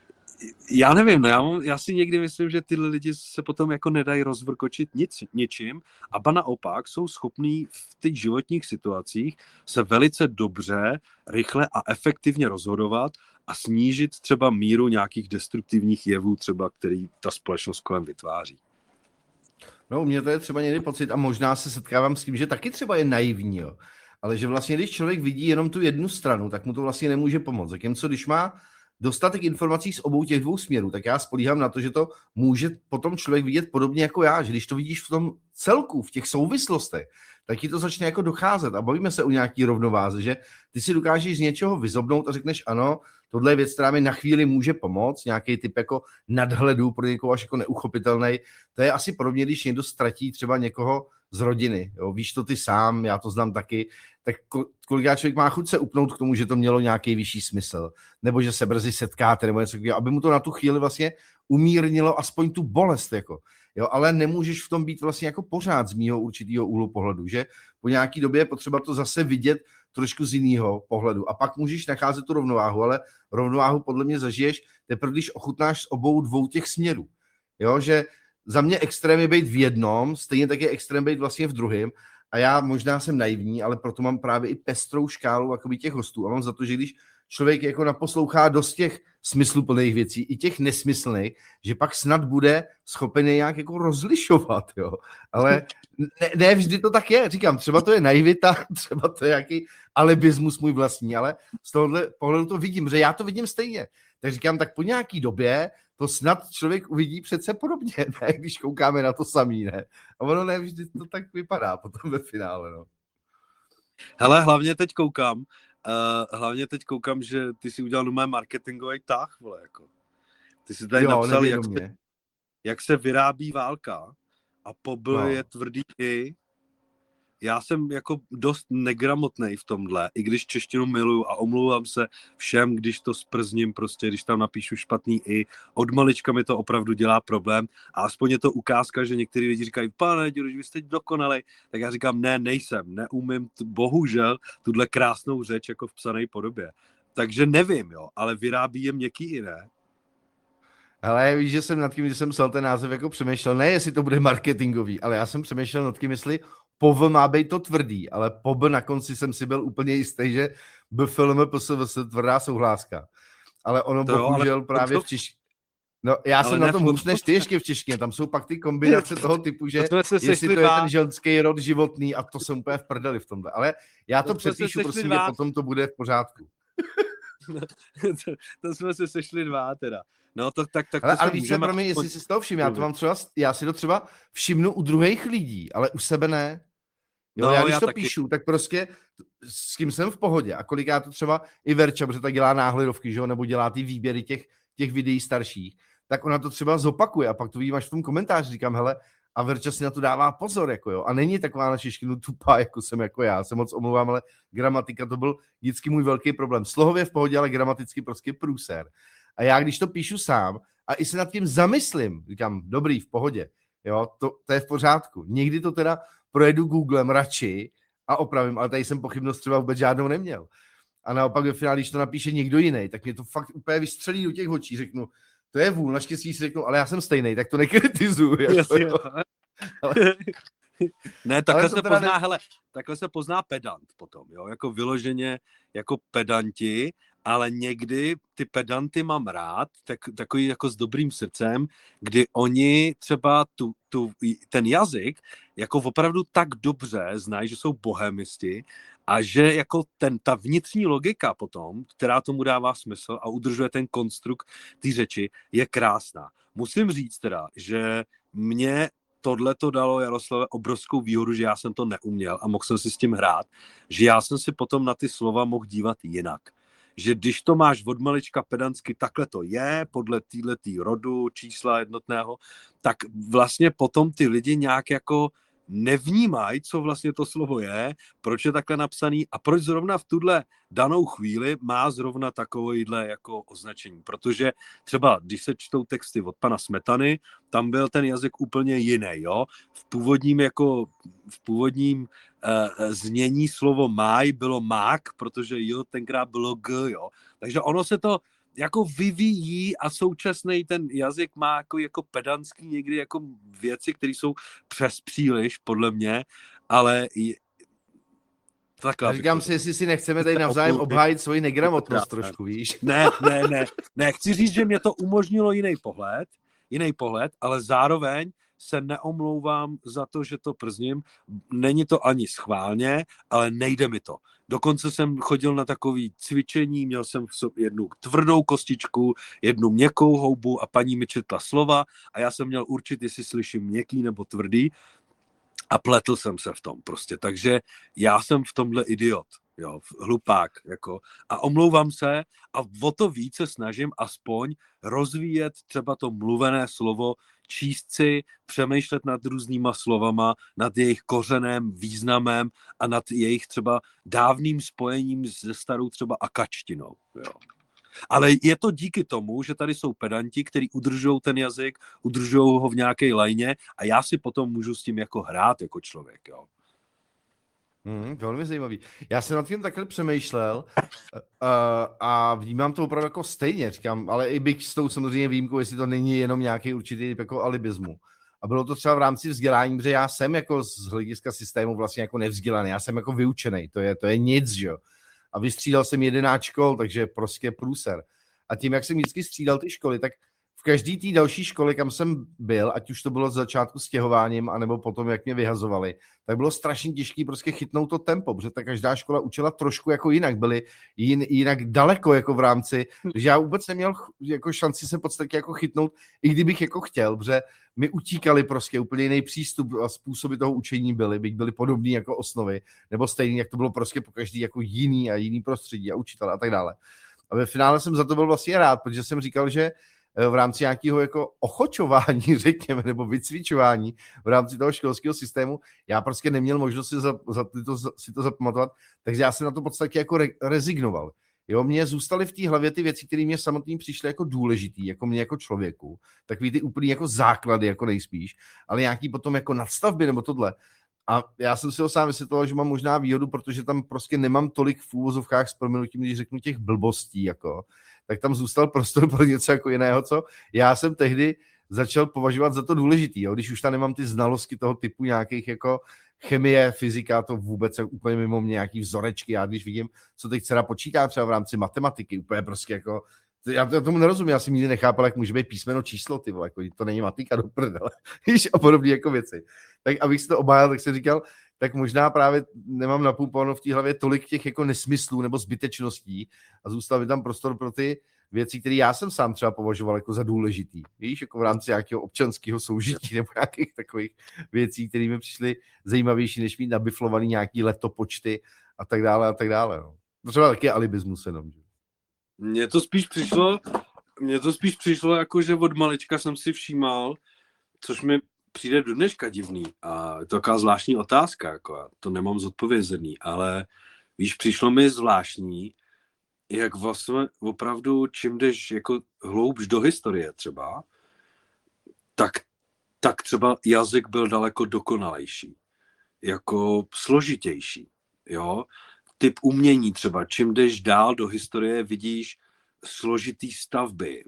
já nevím, no já, mám, já si někdy myslím, že tyhle lidi se potom jako nedají rozvrkočit nic, ničím a ba naopak jsou schopní v těch životních situacích se velice dobře, rychle a efektivně rozhodovat a snížit třeba míru nějakých destruktivních jevů, třeba který ta společnost kolem vytváří. No, u mě to je třeba někdy pocit a možná se setkávám s tím, že taky třeba je naivní, jo. Ale že vlastně, když člověk vidí jenom tu jednu stranu, tak mu to vlastně nemůže pomoct. Zatímco, když má dostatek informací z obou těch dvou směrů, tak já spolíhám na to, že to může potom člověk vidět podobně jako já, že když to vidíš v tom celku, v těch souvislostech, tak ti to začne jako docházet a bavíme se o nějaký rovnováze, že ty si dokážeš z něčeho vyzobnout a řekneš ano, tohle je věc, která mi na chvíli může pomoct, nějaký typ jako nadhledu pro někoho až jako neuchopitelný. To je asi podobně, když někdo ztratí třeba někoho z rodiny. Jo? Víš to ty sám, já to znám taky, tak kolikrát člověk má chuť se upnout k tomu, že to mělo nějaký vyšší smysl, nebo že se brzy setkáte, nebo něco, aby mu to na tu chvíli vlastně umírnilo aspoň tu bolest, jako. Jo, ale nemůžeš v tom být vlastně jako pořád z mýho určitýho úhlu pohledu, že po nějaký době je potřeba to zase vidět trošku z jiného pohledu a pak můžeš nacházet tu rovnováhu, ale rovnováhu podle mě zažiješ teprve, když ochutnáš z obou dvou těch směrů. Jo, že za mě extrém je být v jednom, stejně tak je extrém být vlastně v druhém a já možná jsem naivní, ale proto mám právě i pestrou škálu jakoby těch hostů a mám za to, že když člověk jako naposlouchá dost těch smysluplných věcí, i těch nesmyslných, že pak snad bude schopen nějak jako rozlišovat, jo. Ale ne, ne vždy to tak je, říkám, třeba to je naivita, třeba to je nějaký alibismus můj vlastní, ale z tohohle pohledu to vidím, že já to vidím stejně. tak říkám, tak po nějaký době to snad člověk uvidí přece podobně, ne? Když koukáme na to samý, ne? A ono ne vždy to tak vypadá potom ve finále, no. Hele, hlavně teď koukám, uh, hlavně teď koukám, že ty si udělal mé marketingový tah, vole, jako. Ty si tady jo, napsal, jak se, mě. jak se vyrábí válka a pobl No. je tvrdý i. Já jsem jako dost negramotnej v tomhle, i když češtinu miluju a omlouvám se všem, když to sprzním, prostě, když tam napíšu špatný i. Od malička mi to opravdu dělá problém a aspoň je to ukázka, že některý lidi říkají, pane Děruš, vy jste dokonalej, tak já říkám, ne, nejsem, neumím, t- bohužel, tuhle krásnou řeč jako v psané podobě. Takže nevím, jo, ale vyrábí je měkký i, ne? Ale víš, že jsem nad tím, když jsem psal ten název, jako přemýšlel, ne jestli to bude marketingový, ale já jsem přemýšlel nad tím, jestli P O V má být to tvrdý, ale P O B na konci jsem si byl úplně jistý, že B F L M P S V S tvrdá souhláska. Ale ono To jo, bohužel ale právě to- v češtině. No, já Ale jsem ne na tom v hůř než ty podstatě. ještě v češtině. Tam jsou pak ty kombinace toho typu, že To jsme se jestli sešli to je dva. ten ženský rod životný a to jsem úplně v prdeli v tomhle. Ale já to, To jsme se přepíšu, sešli prosím, že dva. potom to bude v pořádku. to, to jsme se sešli dva teda. No to tak, tak Ale, to ale se víš co, můžeme pro mě, jestli aspoň- si z toho všim, já to mluvit. mám třeba, já si to třeba všimnu u druhých lidí, ale u sebe ne. Jo, No, já když já to taky. píšu, tak prostě s kým jsem v pohodě a kolikrát to třeba i Verča, protože tak dělá náhledovky, že jo, nebo dělá ty výběry těch, těch videí starších, tak ona to třeba zopakuje a pak to vidím až v tom komentáři, říkám, hele, a Verča si na to dává pozor, jako jo, a není taková na češtinu tupá, jako jsem jako já, se moc omlouvám, ale gramatika to byl vždycky můj velký problém. Slohově v pohodě, ale gramaticky prostě průser. A já, když to píšu sám a i se nad tím zamyslím, říkám, dobrý, v pohodě, jo, to, to je v pořádku. Někdy to teda projedu Googlem radši a opravím, ale tady jsem pochybnost třeba vůbec žádnou neměl. A naopak ve finále, když to napíše někdo jiný, tak mě to fakt úplně vystřelí do těch očí, řeknu, to je vůl, naštěstí si řeknu, ale já jsem stejný, tak to nekritizuju. Jako, Jasně, jo. ale... ne, takhle Ale to se teda pozná, ne- hele, takhle se pozná pedant potom, jo, jako vyloženě jako pedanti, ale někdy ty pedanty mám rád, tak, takový jako s dobrým srdcem, kdy oni třeba tu, tu, ten jazyk jako opravdu tak dobře znají, že jsou bohemisti a že jako ten, ta vnitřní logika potom, která tomu dává smysl a udržuje ten konstrukt té řeči, je krásná. Musím říct teda, že mě tohle to dalo Jaroslave obrovskou výhodu, že já jsem to neuměl a mohl jsem si s tím hrát, že já jsem si potom na ty slova mohl dívat jinak. Že když to máš od malička pedantsky, takhle to je, podle téhletý rodu, čísla jednotného, tak vlastně potom ty lidi nějak jako nevnímají, co vlastně to slovo je, proč je takhle napsaný a proč zrovna v tuhle danou chvíli má zrovna takovýhle jako označení. Protože třeba, když se čtou texty od pana Smetany, tam byl ten jazyk úplně jiný, jo. V původním jako, v původním uh, znění slovo máj bylo mák, protože jo, tenkrát bylo g, jo. Takže ono se to jako vyvíjí a současný ten jazyk má jako, jako pedantský někdy jako věci, které jsou přes příliš, podle mě, ale je, takhle. Já říkám si, jestli si nechceme tady navzájem obhájit svoji negramotnost trošku, víš? Ne, ne, ne, ne, chci říct, že mě to umožnilo jiný pohled, jiný pohled, ale zároveň se neomlouvám za to, že to przním. Není to ani schválně, ale nejde mi to. Dokonce jsem chodil na takové cvičení, měl jsem v sobě jednu tvrdou kostičku, jednu měkkou houbu a paní mi četla slova a já jsem měl určit, jestli slyším měkký nebo tvrdý a pletl jsem se v tom prostě. Takže já jsem v tomhle idiot. Jo, hlupák, jako. A omlouvám se a o to více snažím aspoň rozvíjet třeba to mluvené slovo, číst si, přemýšlet nad různýma slovama, nad jejich kořenem, významem a nad jejich třeba dávným spojením se starou třeba akačtinou. Jo. Ale je to díky tomu, že tady jsou pedanti, kteří udržují ten jazyk, udržují ho v nějaké lajně a já si potom můžu s tím jako hrát jako člověk, jo. Mm, velmi zajímavý. Já jsem nad tím takhle přemýšlel uh, a vnímám to opravdu jako stejně, říkám, ale i bych s tou samozřejmě výjimkou, jestli to není jenom nějaký určitý jako alibismu. A bylo to třeba v rámci vzdělání, protože já jsem jako z hlediska systému vlastně jako nevzdělaný, já jsem jako vyučený, to je, to je nic, že jo. A vystřídal jsem jedenáct škol, takže prostě průser. A tím, jak jsem vždycky střídal ty školy, tak v každý té další škole, kam jsem byl, ať už to bylo z začátku stěhováním, anebo potom, jak mě vyhazovali, tak bylo strašně těžké prostě chytnout to tempo, protože ta každá škola učila trošku jako jinak, byly jin, jinak daleko jako v rámci, že já vůbec neměl jako šanci se v podstatě jako chytnout, i kdybych jako chtěl, protože my utíkali prostě úplně jiný přístup a způsoby toho učení byly, byť byly podobný jako osnovy, nebo stejný, jak to bylo prostě po každý jako jiný a jiný prostředí a učitel a tak dále. A ve finále jsem za to byl vlastně rád, protože jsem říkal, že v rámci nějakého jako ochočování, řekněme, nebo vycvičování v rámci toho školského systému, já prostě neměl možnost si, za, za to, si to zapamatovat, takže já jsem na to v podstatě jako re, rezignoval. Jo, mně zůstaly v té hlavě ty věci, které mě samotný přišly jako důležitý, jako mě jako člověku, takový ty úplný jako základy, jako nejspíš, ale nějaký potom jako nadstavby nebo tohle. A já jsem si ho sám vysvětloval, že mám možná výhodu, protože tam prostě nemám tolik v úvozovkách s prominutím, když řeknu těch blbostí, jako, tak tam zůstal prostor pro něco jako jiného, co já jsem tehdy začal považovat za to důležitý, jo? Když už tam nemám ty znalosti toho typu nějakých jako chemie, fyzika, to vůbec je úplně mimo mě, nějaký vzorečky, já když vidím, co teď dcera počítá třeba v rámci matematiky, úplně prostě jako, já tomu nerozumím, já si nikdy nechápal, jak může být písmeno číslo, ty vole, jako, to není matika do prdele, víš, a podobné jako věci. Tak abych si to obhájil, tak jsem říkal, tak možná právě nemám napumpováno v té hlavě tolik těch jako nesmyslů nebo zbytečností a zůstal by tam prostor pro ty věci, které já jsem sám třeba považoval jako za důležitý. Víš, jako v rámci nějakého občanského soužití nebo nějakých takových věcí, které mi přišly zajímavější, než mít nabiflovaný nějaký letopočty a tak dále a tak dále. No. To třeba taky alibismus jenom. Mně to spíš přišlo, mně to spíš přišlo jako, že od malička jsem si všímal, což mi přijde do dneška divný a je to taková zvláštní otázka, jako to nemám zodpovězený, ale víš, přišlo mi zvláštní, jak vlastně opravdu, čím jdeš jako hloubš do historie třeba, tak, tak třeba jazyk byl daleko dokonalejší, jako složitější, jo. Typ umění třeba, čím jdeš dál do historie, vidíš složitý stavby,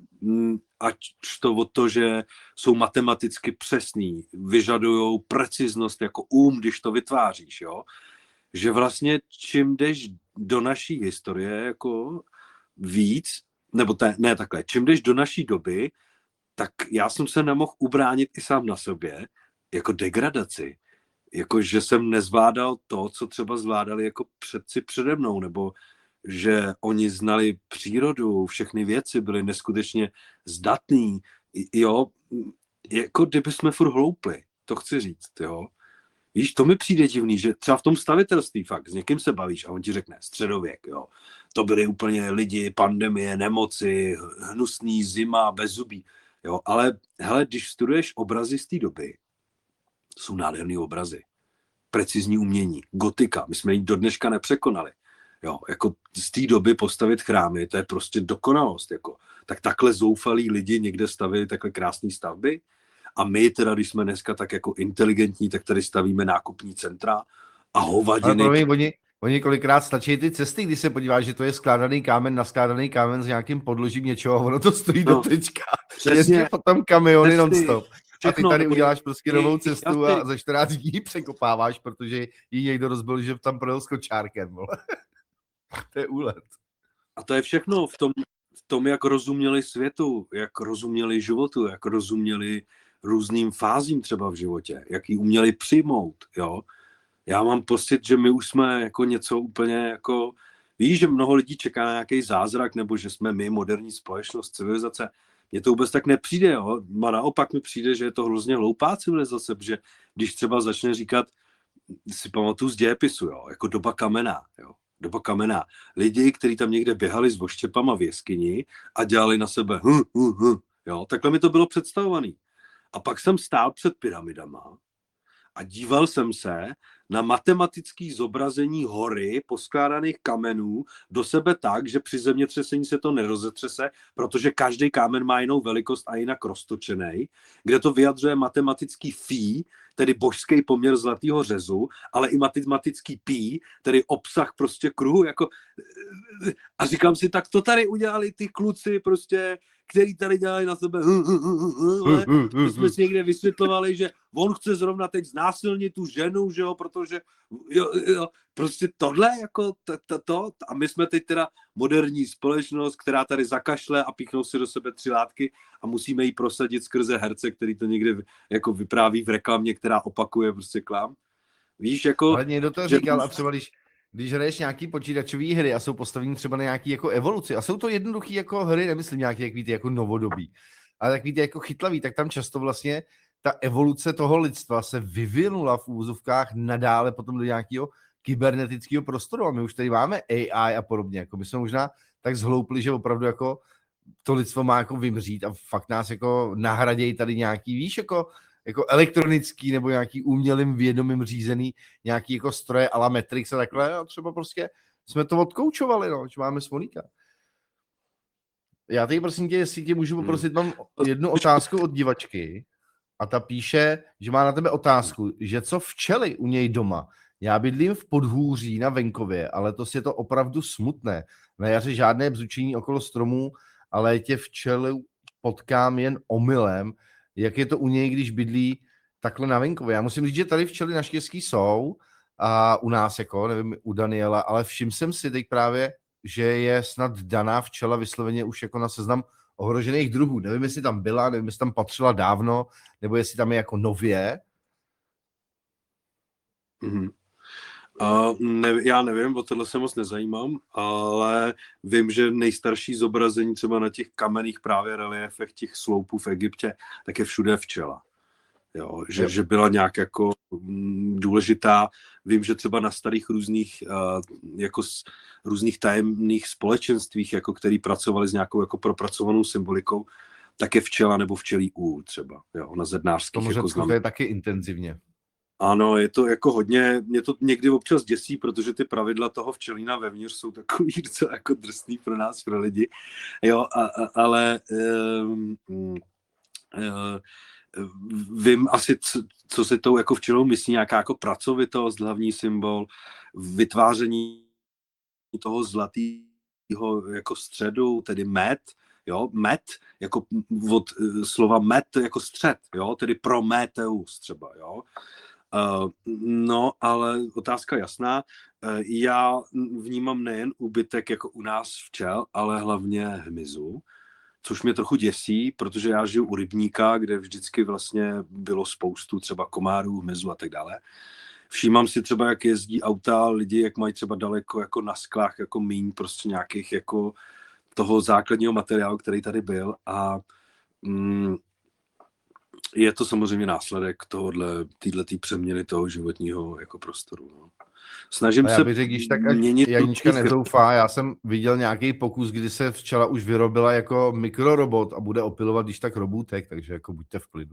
ať to od to, že jsou matematicky přesný, vyžadujou preciznost jako um, když to vytváříš, jo. Že vlastně čím jdeš do naší historie jako víc, nebo te, ne takhle, čím jdeš do naší doby, tak já jsem se nemohl ubránit i sám na sobě, jako degradaci, jako že jsem nezvládal to, co třeba zvládali jako předci přede mnou, nebo že oni znali přírodu, všechny věci byly neskutečně zdatný, jo, jako kdyby jsme furt hloupli, to chci říct, jo. Víš, to mi přijde divný, že třeba v tom stavitelství fakt s někým se bavíš a on ti řekne středověk, jo. To byly úplně lidi, pandemie, nemoci, hnusný zima, bezzubí, jo. Ale hele, když studuješ obrazy z té doby, jsou nádherný obrazy, precizní umění, gotika, my jsme ji do dneška nepřekonali, jo. Jako z té doby postavit chrámy, to je prostě dokonalost, jako. Tak takhle zoufalí lidi někde stavili takhle krásné stavby. A my teda, když jsme dneska tak jako inteligentní, tak tady stavíme nákupní centra a hovadiny. Ale promiň, oni, oni kolikrát stačí ty cesty, když se podíváš, že to je skládaný kámen na skládaný kámen s nějakým podložím něčeho, ono to stojí no, do tečka. Přesně. Potom kamiony non-stop. A ty tady uděláš prostě novou cestu a za čtrnáct dní překopáváš, protože jí někdo rozbil, že tam projel s kočárkem. To je úlet. A to je všechno v tom, v tom, jak rozuměli světu, jak rozuměli životu, jak rozuměli různým fázím třeba v životě, jak ji uměli přijmout, jo. Já mám pocit, že my už jsme jako něco úplně jako, víš, že mnoho lidí čeká na nějaký zázrak, nebo že jsme my, moderní společnost, civilizace. Mně to vůbec tak nepřijde, jo. A naopak mi přijde, že je to hrozně hloupá civilizace, protože když třeba začne říkat, si pamatuju z dějepisu, jo, jako doba kamenná, jo. Doba kamenná. Lidi, kteří tam někde běhali s voštěpama v jeskyni a dělali na sebe hm, hm, hm, jo, takhle mi to bylo představovaný. A pak jsem stál před pyramidama a díval jsem se na matematické zobrazení hory poskládaných kamenů do sebe tak, že při zemětřesení se to nerozetřese, protože každý kámen má jinou velikost a jinak roztočený, kde to vyjadřuje matematický phi, tedy božský poměr zlatého řezu, ale i matematický pi, tedy obsah prostě kruhu. Jako... A říkám si, tak to tady udělali ty kluci prostě, který tady dělají na sebe, my jsme si někde vysvětlovali, že on chce zrovna teď znásilnit tu ženu, že jo, protože jo, jo, prostě tohle jako to, to, to, a my jsme teď teda moderní společnost, která tady zakašle a píchnou si do sebe tři látky a musíme ji prosadit skrze herce, který to někde jako vypráví v reklamě, která opakuje prostě klám. Víš, jako... Ale někdo to že... říkal a třeba když, když hraješ nějaký počítačové hry a jsou postavení třeba na nějaký jako evoluci a jsou to jednoduché jako hry, nemyslím nějaký jak víte, jako novodobí, ale tak víte, jako chytlavý, tak tam často vlastně ta evoluce toho lidstva se vyvinula v úvozovkách nadále potom do nějakého kybernetického prostoru a my už tady máme A I a podobně, jako my jsme možná tak zhloupli, že opravdu jako to lidstvo má jako vymřít a fakt nás jako nahradějí tady nějaký, víš, jako jako elektronický nebo nějaký umělým vědomým řízený nějaký jako stroje a la Matrix a takhle a třeba prostě jsme to odkoučovali, no, že máme Smolíka. Já tady prosím tě, jestli tě můžu poprosit, mám jednu otázku od divačky a ta píše, že má na tebe otázku, že co včely u něj doma. Já bydlím v Podhůří na venkově, ale to je to opravdu smutné. Na jaře žádné bzučení okolo stromů, ale tě včely potkám jen omylem. Jak je to u něj, když bydlí takhle na venkově. Já musím říct, že tady včely naštěstí jsou a u nás, jako, nevím, u Daniela, ale všiml jsem si teď právě, že je snad daná včela vysloveně už jako na seznam ohrožených druhů. Nevím, jestli tam byla, nevím, jestli tam patřila dávno, nebo jestli tam je jako nově. Mm-hmm. Uh, ne, já nevím, o tohle se moc nezajímám, ale vím, že nejstarší zobrazení třeba na těch kamenných právě reliefech těch sloupů v Egyptě, tak je všude včela. Jo, že, že byla nějak jako m, důležitá. Vím, že třeba na starých různých uh, jako s, různých tajemných společenstvích, jako který pracovali s nějakou jako propracovanou symbolikou, tak je včela nebo včelí úl třeba, jo, na zednářských. Tomu jako Řecku to je taky intenzivně. Ano, je to jako hodně, mě to někdy občas děsí, protože ty pravidla toho včelína vevnitř jsou takový docela jako drsný pro nás, pro lidi, jo, a, a, ale um, um, vím asi, co, co si tou jako včelou myslí, nějaká jako pracovitost, hlavní symbol, vytváření toho zlatého jako středu, tedy med, jo, med, jako od slova med jako střed, jo, tedy Prometheus třeba, jo. Uh, no, ale otázka jasná. Uh, já vnímám nejen úbytek jako u nás včel, ale hlavně hmyzu, což mě trochu děsí, protože já žiju u rybníka, kde vždycky vlastně bylo spoustu třeba komárů, hmyzu a tak dále. Všímám si třeba, jak jezdí auta lidi, jak mají třeba daleko jako na sklách jako míň prostě nějakých jako toho základního materiálu, který tady byl a mm, je to samozřejmě následek tohohle, týhletý přeměny toho životního jako prostoru. No. Snažím já se bych řekl, tak ať měnit... Janička nezoufá, já jsem viděl nějaký pokus, kdy se včela už vyrobila jako mikrorobot a bude opilovat když tak robůtek, takže jako buďte v klidu.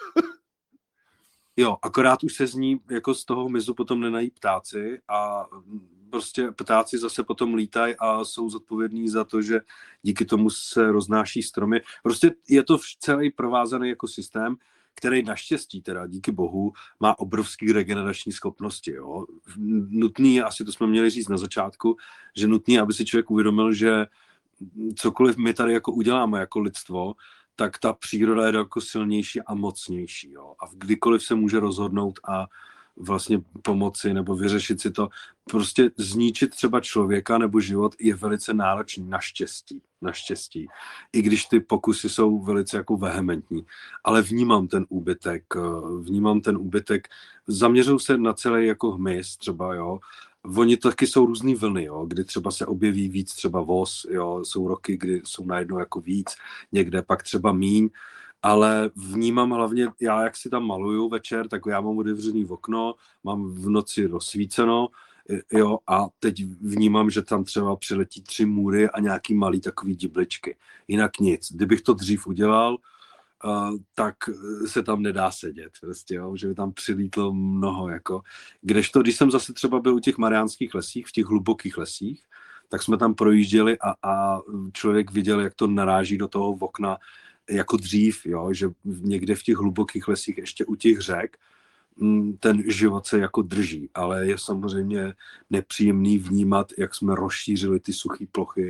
Jo, akorát už se z ní jako z toho hmyzu potom nenají ptáci a prostě ptáci zase potom lítají a jsou zodpovědní za to, že díky tomu se roznáší stromy. Prostě je to celý provázaný jako systém, který naštěstí teda díky bohu má obrovský regenerační schopnosti. Jo. Nutný, asi to jsme měli říct na začátku, že nutný, aby si člověk uvědomil, že cokoliv my tady jako uděláme jako lidstvo, tak ta příroda je jako silnější a mocnější. Jo. A kdykoliv se může rozhodnout a vlastně pomoci nebo vyřešit si to. Prostě zničit třeba člověka nebo život je velice náročný, naštěstí. Naštěstí. I když ty pokusy jsou velice jako vehementní. Ale vnímám ten úbytek. Vnímám ten úbytek. Zaměřuju se na celý jako hmyz třeba, jo. Oni taky jsou různý vlny, jo, kdy třeba se objeví víc třeba voz, jo, jsou roky, kdy jsou najednou jako víc, někde pak třeba míň, ale vnímám hlavně, já jak si tam maluju večer, tak já mám otevřený okno, mám v noci rozsvíceno, jo, a teď vnímám, že tam třeba přiletí tři můry a nějaký malý takový dibličky. Jinak nic. Kdybych to dřív udělal, Uh, tak se tam nedá sedět, prostě, jo, že by tam přilítlo mnoho, jako, kdežto, když jsem zase třeba byl u těch mariánských lesích, v těch hlubokých lesích, tak jsme tam projížděli a, a člověk viděl, jak to naráží do toho okna jako dřív, jo, že někde v těch hlubokých lesích, ještě u těch řek, ten život se jako drží, ale je samozřejmě nepříjemný vnímat, jak jsme rozšířili ty suché plochy,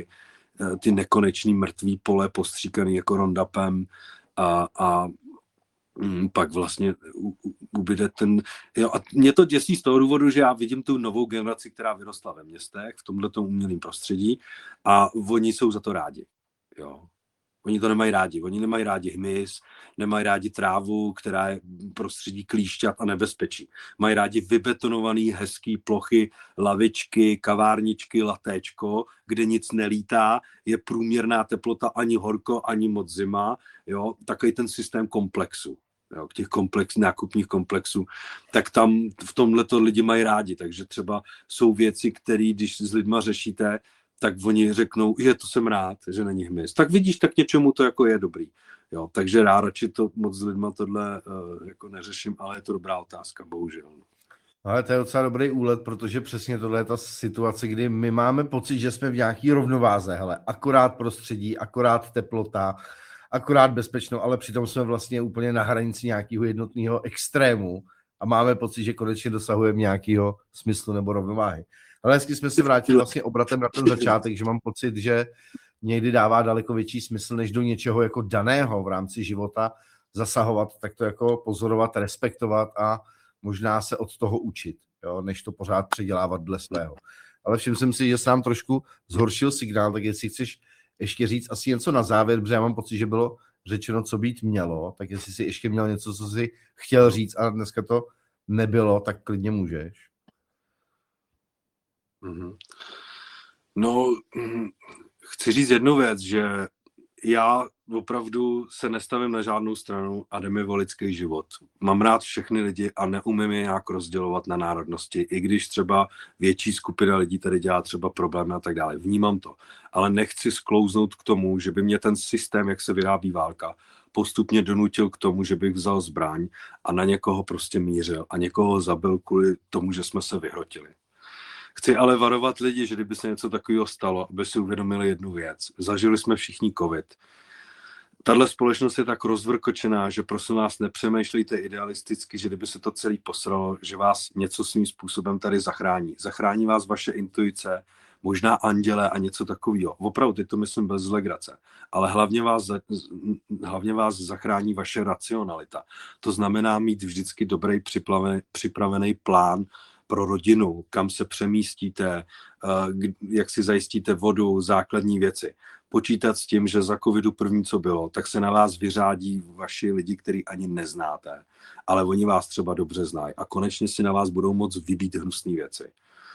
ty nekonečný mrtvý pole postříkaný jako Roundupem a, a mm, pak vlastně u, u, ubyde ten... Jo, a mě to děsí z toho důvodu, že já vidím tu novou generaci, která vyrostla ve městech, v tomhletom umělém prostředí a oni jsou za to rádi. Jo. Oni to nemají rádi. Oni nemají rádi hmyz, nemají rádi trávu, která je prostředí klíšťat a nebezpečí. Mají rádi vybetonovaný, hezký plochy, lavičky, kavárničky, latéčko, kde nic nelítá, je průměrná teplota, ani horko, ani moc zima. Jo? Takový ten systém komplexu. Jo, těch komplex, nákupních komplexů, tak tam v tomhle to lidi mají rádi. Takže třeba jsou věci, které, když s lidma řešíte, tak oni řeknou, je, to jsem rád, že není hmyz. Tak vidíš, tak něčemu to jako je dobrý. Jo, takže já radši to moc s lidma tohle uh, jako neřeším, ale je to dobrá otázka, bohužel. Ale to je docela dobrý úlet, protože přesně tohle je ta situace, kdy my máme pocit, že jsme v nějaký rovnováze, hele, akorát prostředí, akorát teplota, akorát bezpečno, ale přitom jsme vlastně úplně na hranici nějakého jednotného extrému a máme pocit, že konečně dosahujeme nějakého smyslu nebo rovnováhy. Ale hezky jsme se vrátili vlastně obratem na ten začátek, že mám pocit, že někdy dává daleko větší smysl, než do něčeho jako daného v rámci života zasahovat, tak to jako pozorovat, respektovat a možná se od toho učit, jo, než to pořád předělávat dle svého. Ale všiml jsem si, že se nám trošku zhoršil signál, tak jestli chceš ještě říct asi něco na závěr, protože já mám pocit, že bylo řečeno, co být mělo, tak jestli jsi ještě měl něco, co jsi chtěl říct a dneska to nebylo, tak klidně můžeš. Mm-hmm. No, mm, chci říct jednu věc, že já opravdu se nestavím na žádnou stranu a jde mi o lidský život. Mám rád všechny lidi a neumím je nějak rozdělovat na národnosti, i když třeba větší skupina lidí tady dělá třeba problém a tak dále. Vnímám to, ale nechci sklouznout k tomu, že by mě ten systém, jak se vyrábí válka, postupně donutil k tomu, že bych vzal zbraň a na někoho prostě mířil a někoho zabil kvůli tomu, že jsme se vyhrotili. Chci ale varovat lidi, že kdyby se něco takového stalo, aby si uvědomili jednu věc. Zažili jsme všichni covid. Tahle společnost je tak rozvrkočená, že prosím vás nepřemýšlejte idealisticky, že kdyby se to celý posralo, že vás něco svým způsobem tady zachrání. Zachrání vás vaše intuice, možná anděle a něco takového. Opravdu, teď to myslím bez legrace. Ale hlavně vás, hlavně vás zachrání vaše racionalita. To znamená mít vždycky dobrý připravený, připravený plán pro rodinu, kam se přemístíte, jak si zajistíte vodu, základní věci. Počítat s tím, že za covidu první, co bylo, tak se na vás vyřádí vaši lidi, který ani neznáte, ale oni vás třeba dobře znají a konečně si na vás budou moct vybít hnusné věci.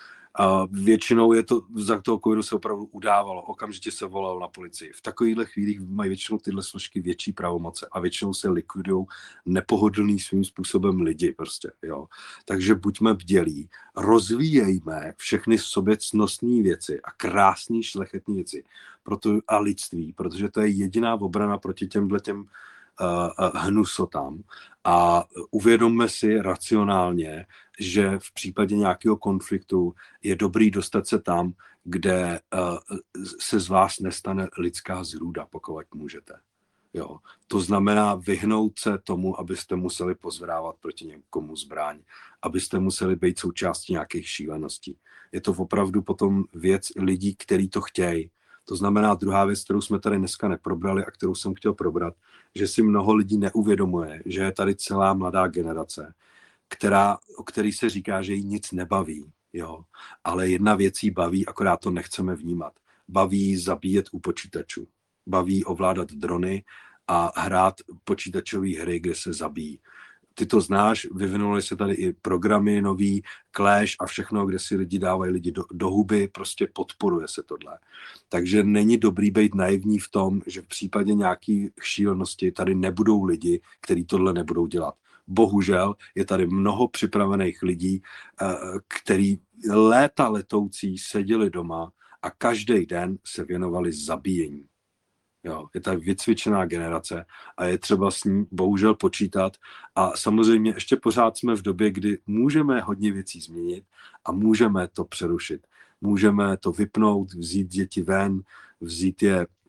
A většinou je to, za toho covidu se opravdu udávalo, okamžitě se volalo na policii. V takovýchhle chvílích mají většinou tyhle složky větší pravomoce a většinou se likvidují nepohodlný svým způsobem lidi prostě, jo. Takže buďme bdělí, rozvíjejme všechny v sobě cnostné věci a krásný šlechetné věci proto, a lidství, protože to je jediná obrana proti těmhletěm uh, uh, hnusotám. A uvědomme si racionálně, že v případě nějakého konfliktu je dobrý dostat se tam, kde uh, se z vás nestane lidská zrůda, pokud můžete. Jo. To znamená vyhnout se tomu, abyste museli pozvedávat proti někomu zbraň, abyste museli být součástí nějakých šíleností. Je to opravdu potom věc lidí, kteří to chtějí. To znamená druhá věc, kterou jsme tady dneska neprobrali a kterou jsem chtěl probrat, že si mnoho lidí neuvědomuje, že je tady celá mladá generace, která, o který se říká, že jí nic nebaví. Jo. Ale jedna věc jí baví, akorát to nechceme vnímat. Baví zabíjet u počítačů. Baví ovládat drony a hrát počítačové hry, kde se zabíjí. Ty to znáš, vyvinuly se tady i programy nový, Clash a všechno, kde si lidi dávají lidi do, do huby, prostě podporuje se tohle. Takže není dobrý být naivní v tom, že v případě nějaký šílenosti tady nebudou lidi, kteří tohle nebudou dělat. Bohužel je tady mnoho připravených lidí, kteří léta letoucí seděli doma a každý den se věnovali zabíjení. Jo, je ta vycvičená generace a je třeba s ní bohužel počítat a samozřejmě ještě pořád jsme v době, kdy můžeme hodně věcí změnit a můžeme to přerušit. Můžeme to vypnout, vzít děti ven, vzít je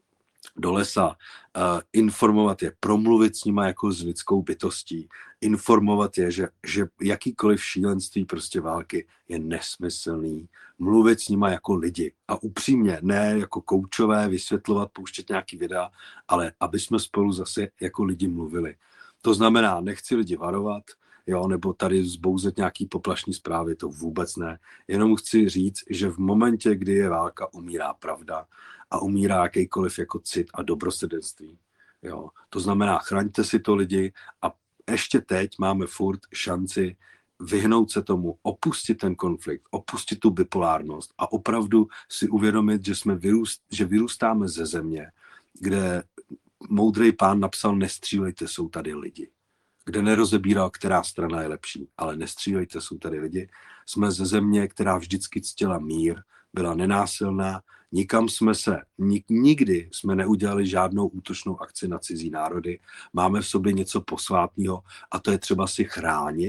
do lesa, uh, informovat je, promluvit s nima jako s lidskou bytostí, informovat je, že, že jakýkoliv šílenství prostě války je nesmyslný, mluvit s nima jako lidi a upřímně, ne jako koučové, vysvětlovat, pouštět nějaký videa, ale aby jsme spolu zase jako lidi mluvili. To znamená, nechci lidi varovat, jo, nebo tady zbouzet nějaký poplašný zprávy, to vůbec ne. Jenom chci říct, že v momentě, kdy je válka, umírá pravda a umírá jakýkoliv jako cit a dobrosrdenství. Jo. To znamená, chraňte si to lidi a ještě teď máme furt šanci vyhnout se tomu, opustit ten konflikt, opustit tu bipolárnost a opravdu si uvědomit, že, jsme vyrůst, že vyrůstáme ze země, kde moudrý pán napsal nestřílejte, jsou tady lidi. Kde nerozebíral, která strana je lepší, ale nestřílejte, jsou tady lidi. Jsme ze země, která vždycky ctila mír, byla nenásilná, nikam jsme se, nik, nikdy jsme neudělali žádnou útočnou akci na cizí národy, máme v sobě něco posvátného a to je třeba si chránit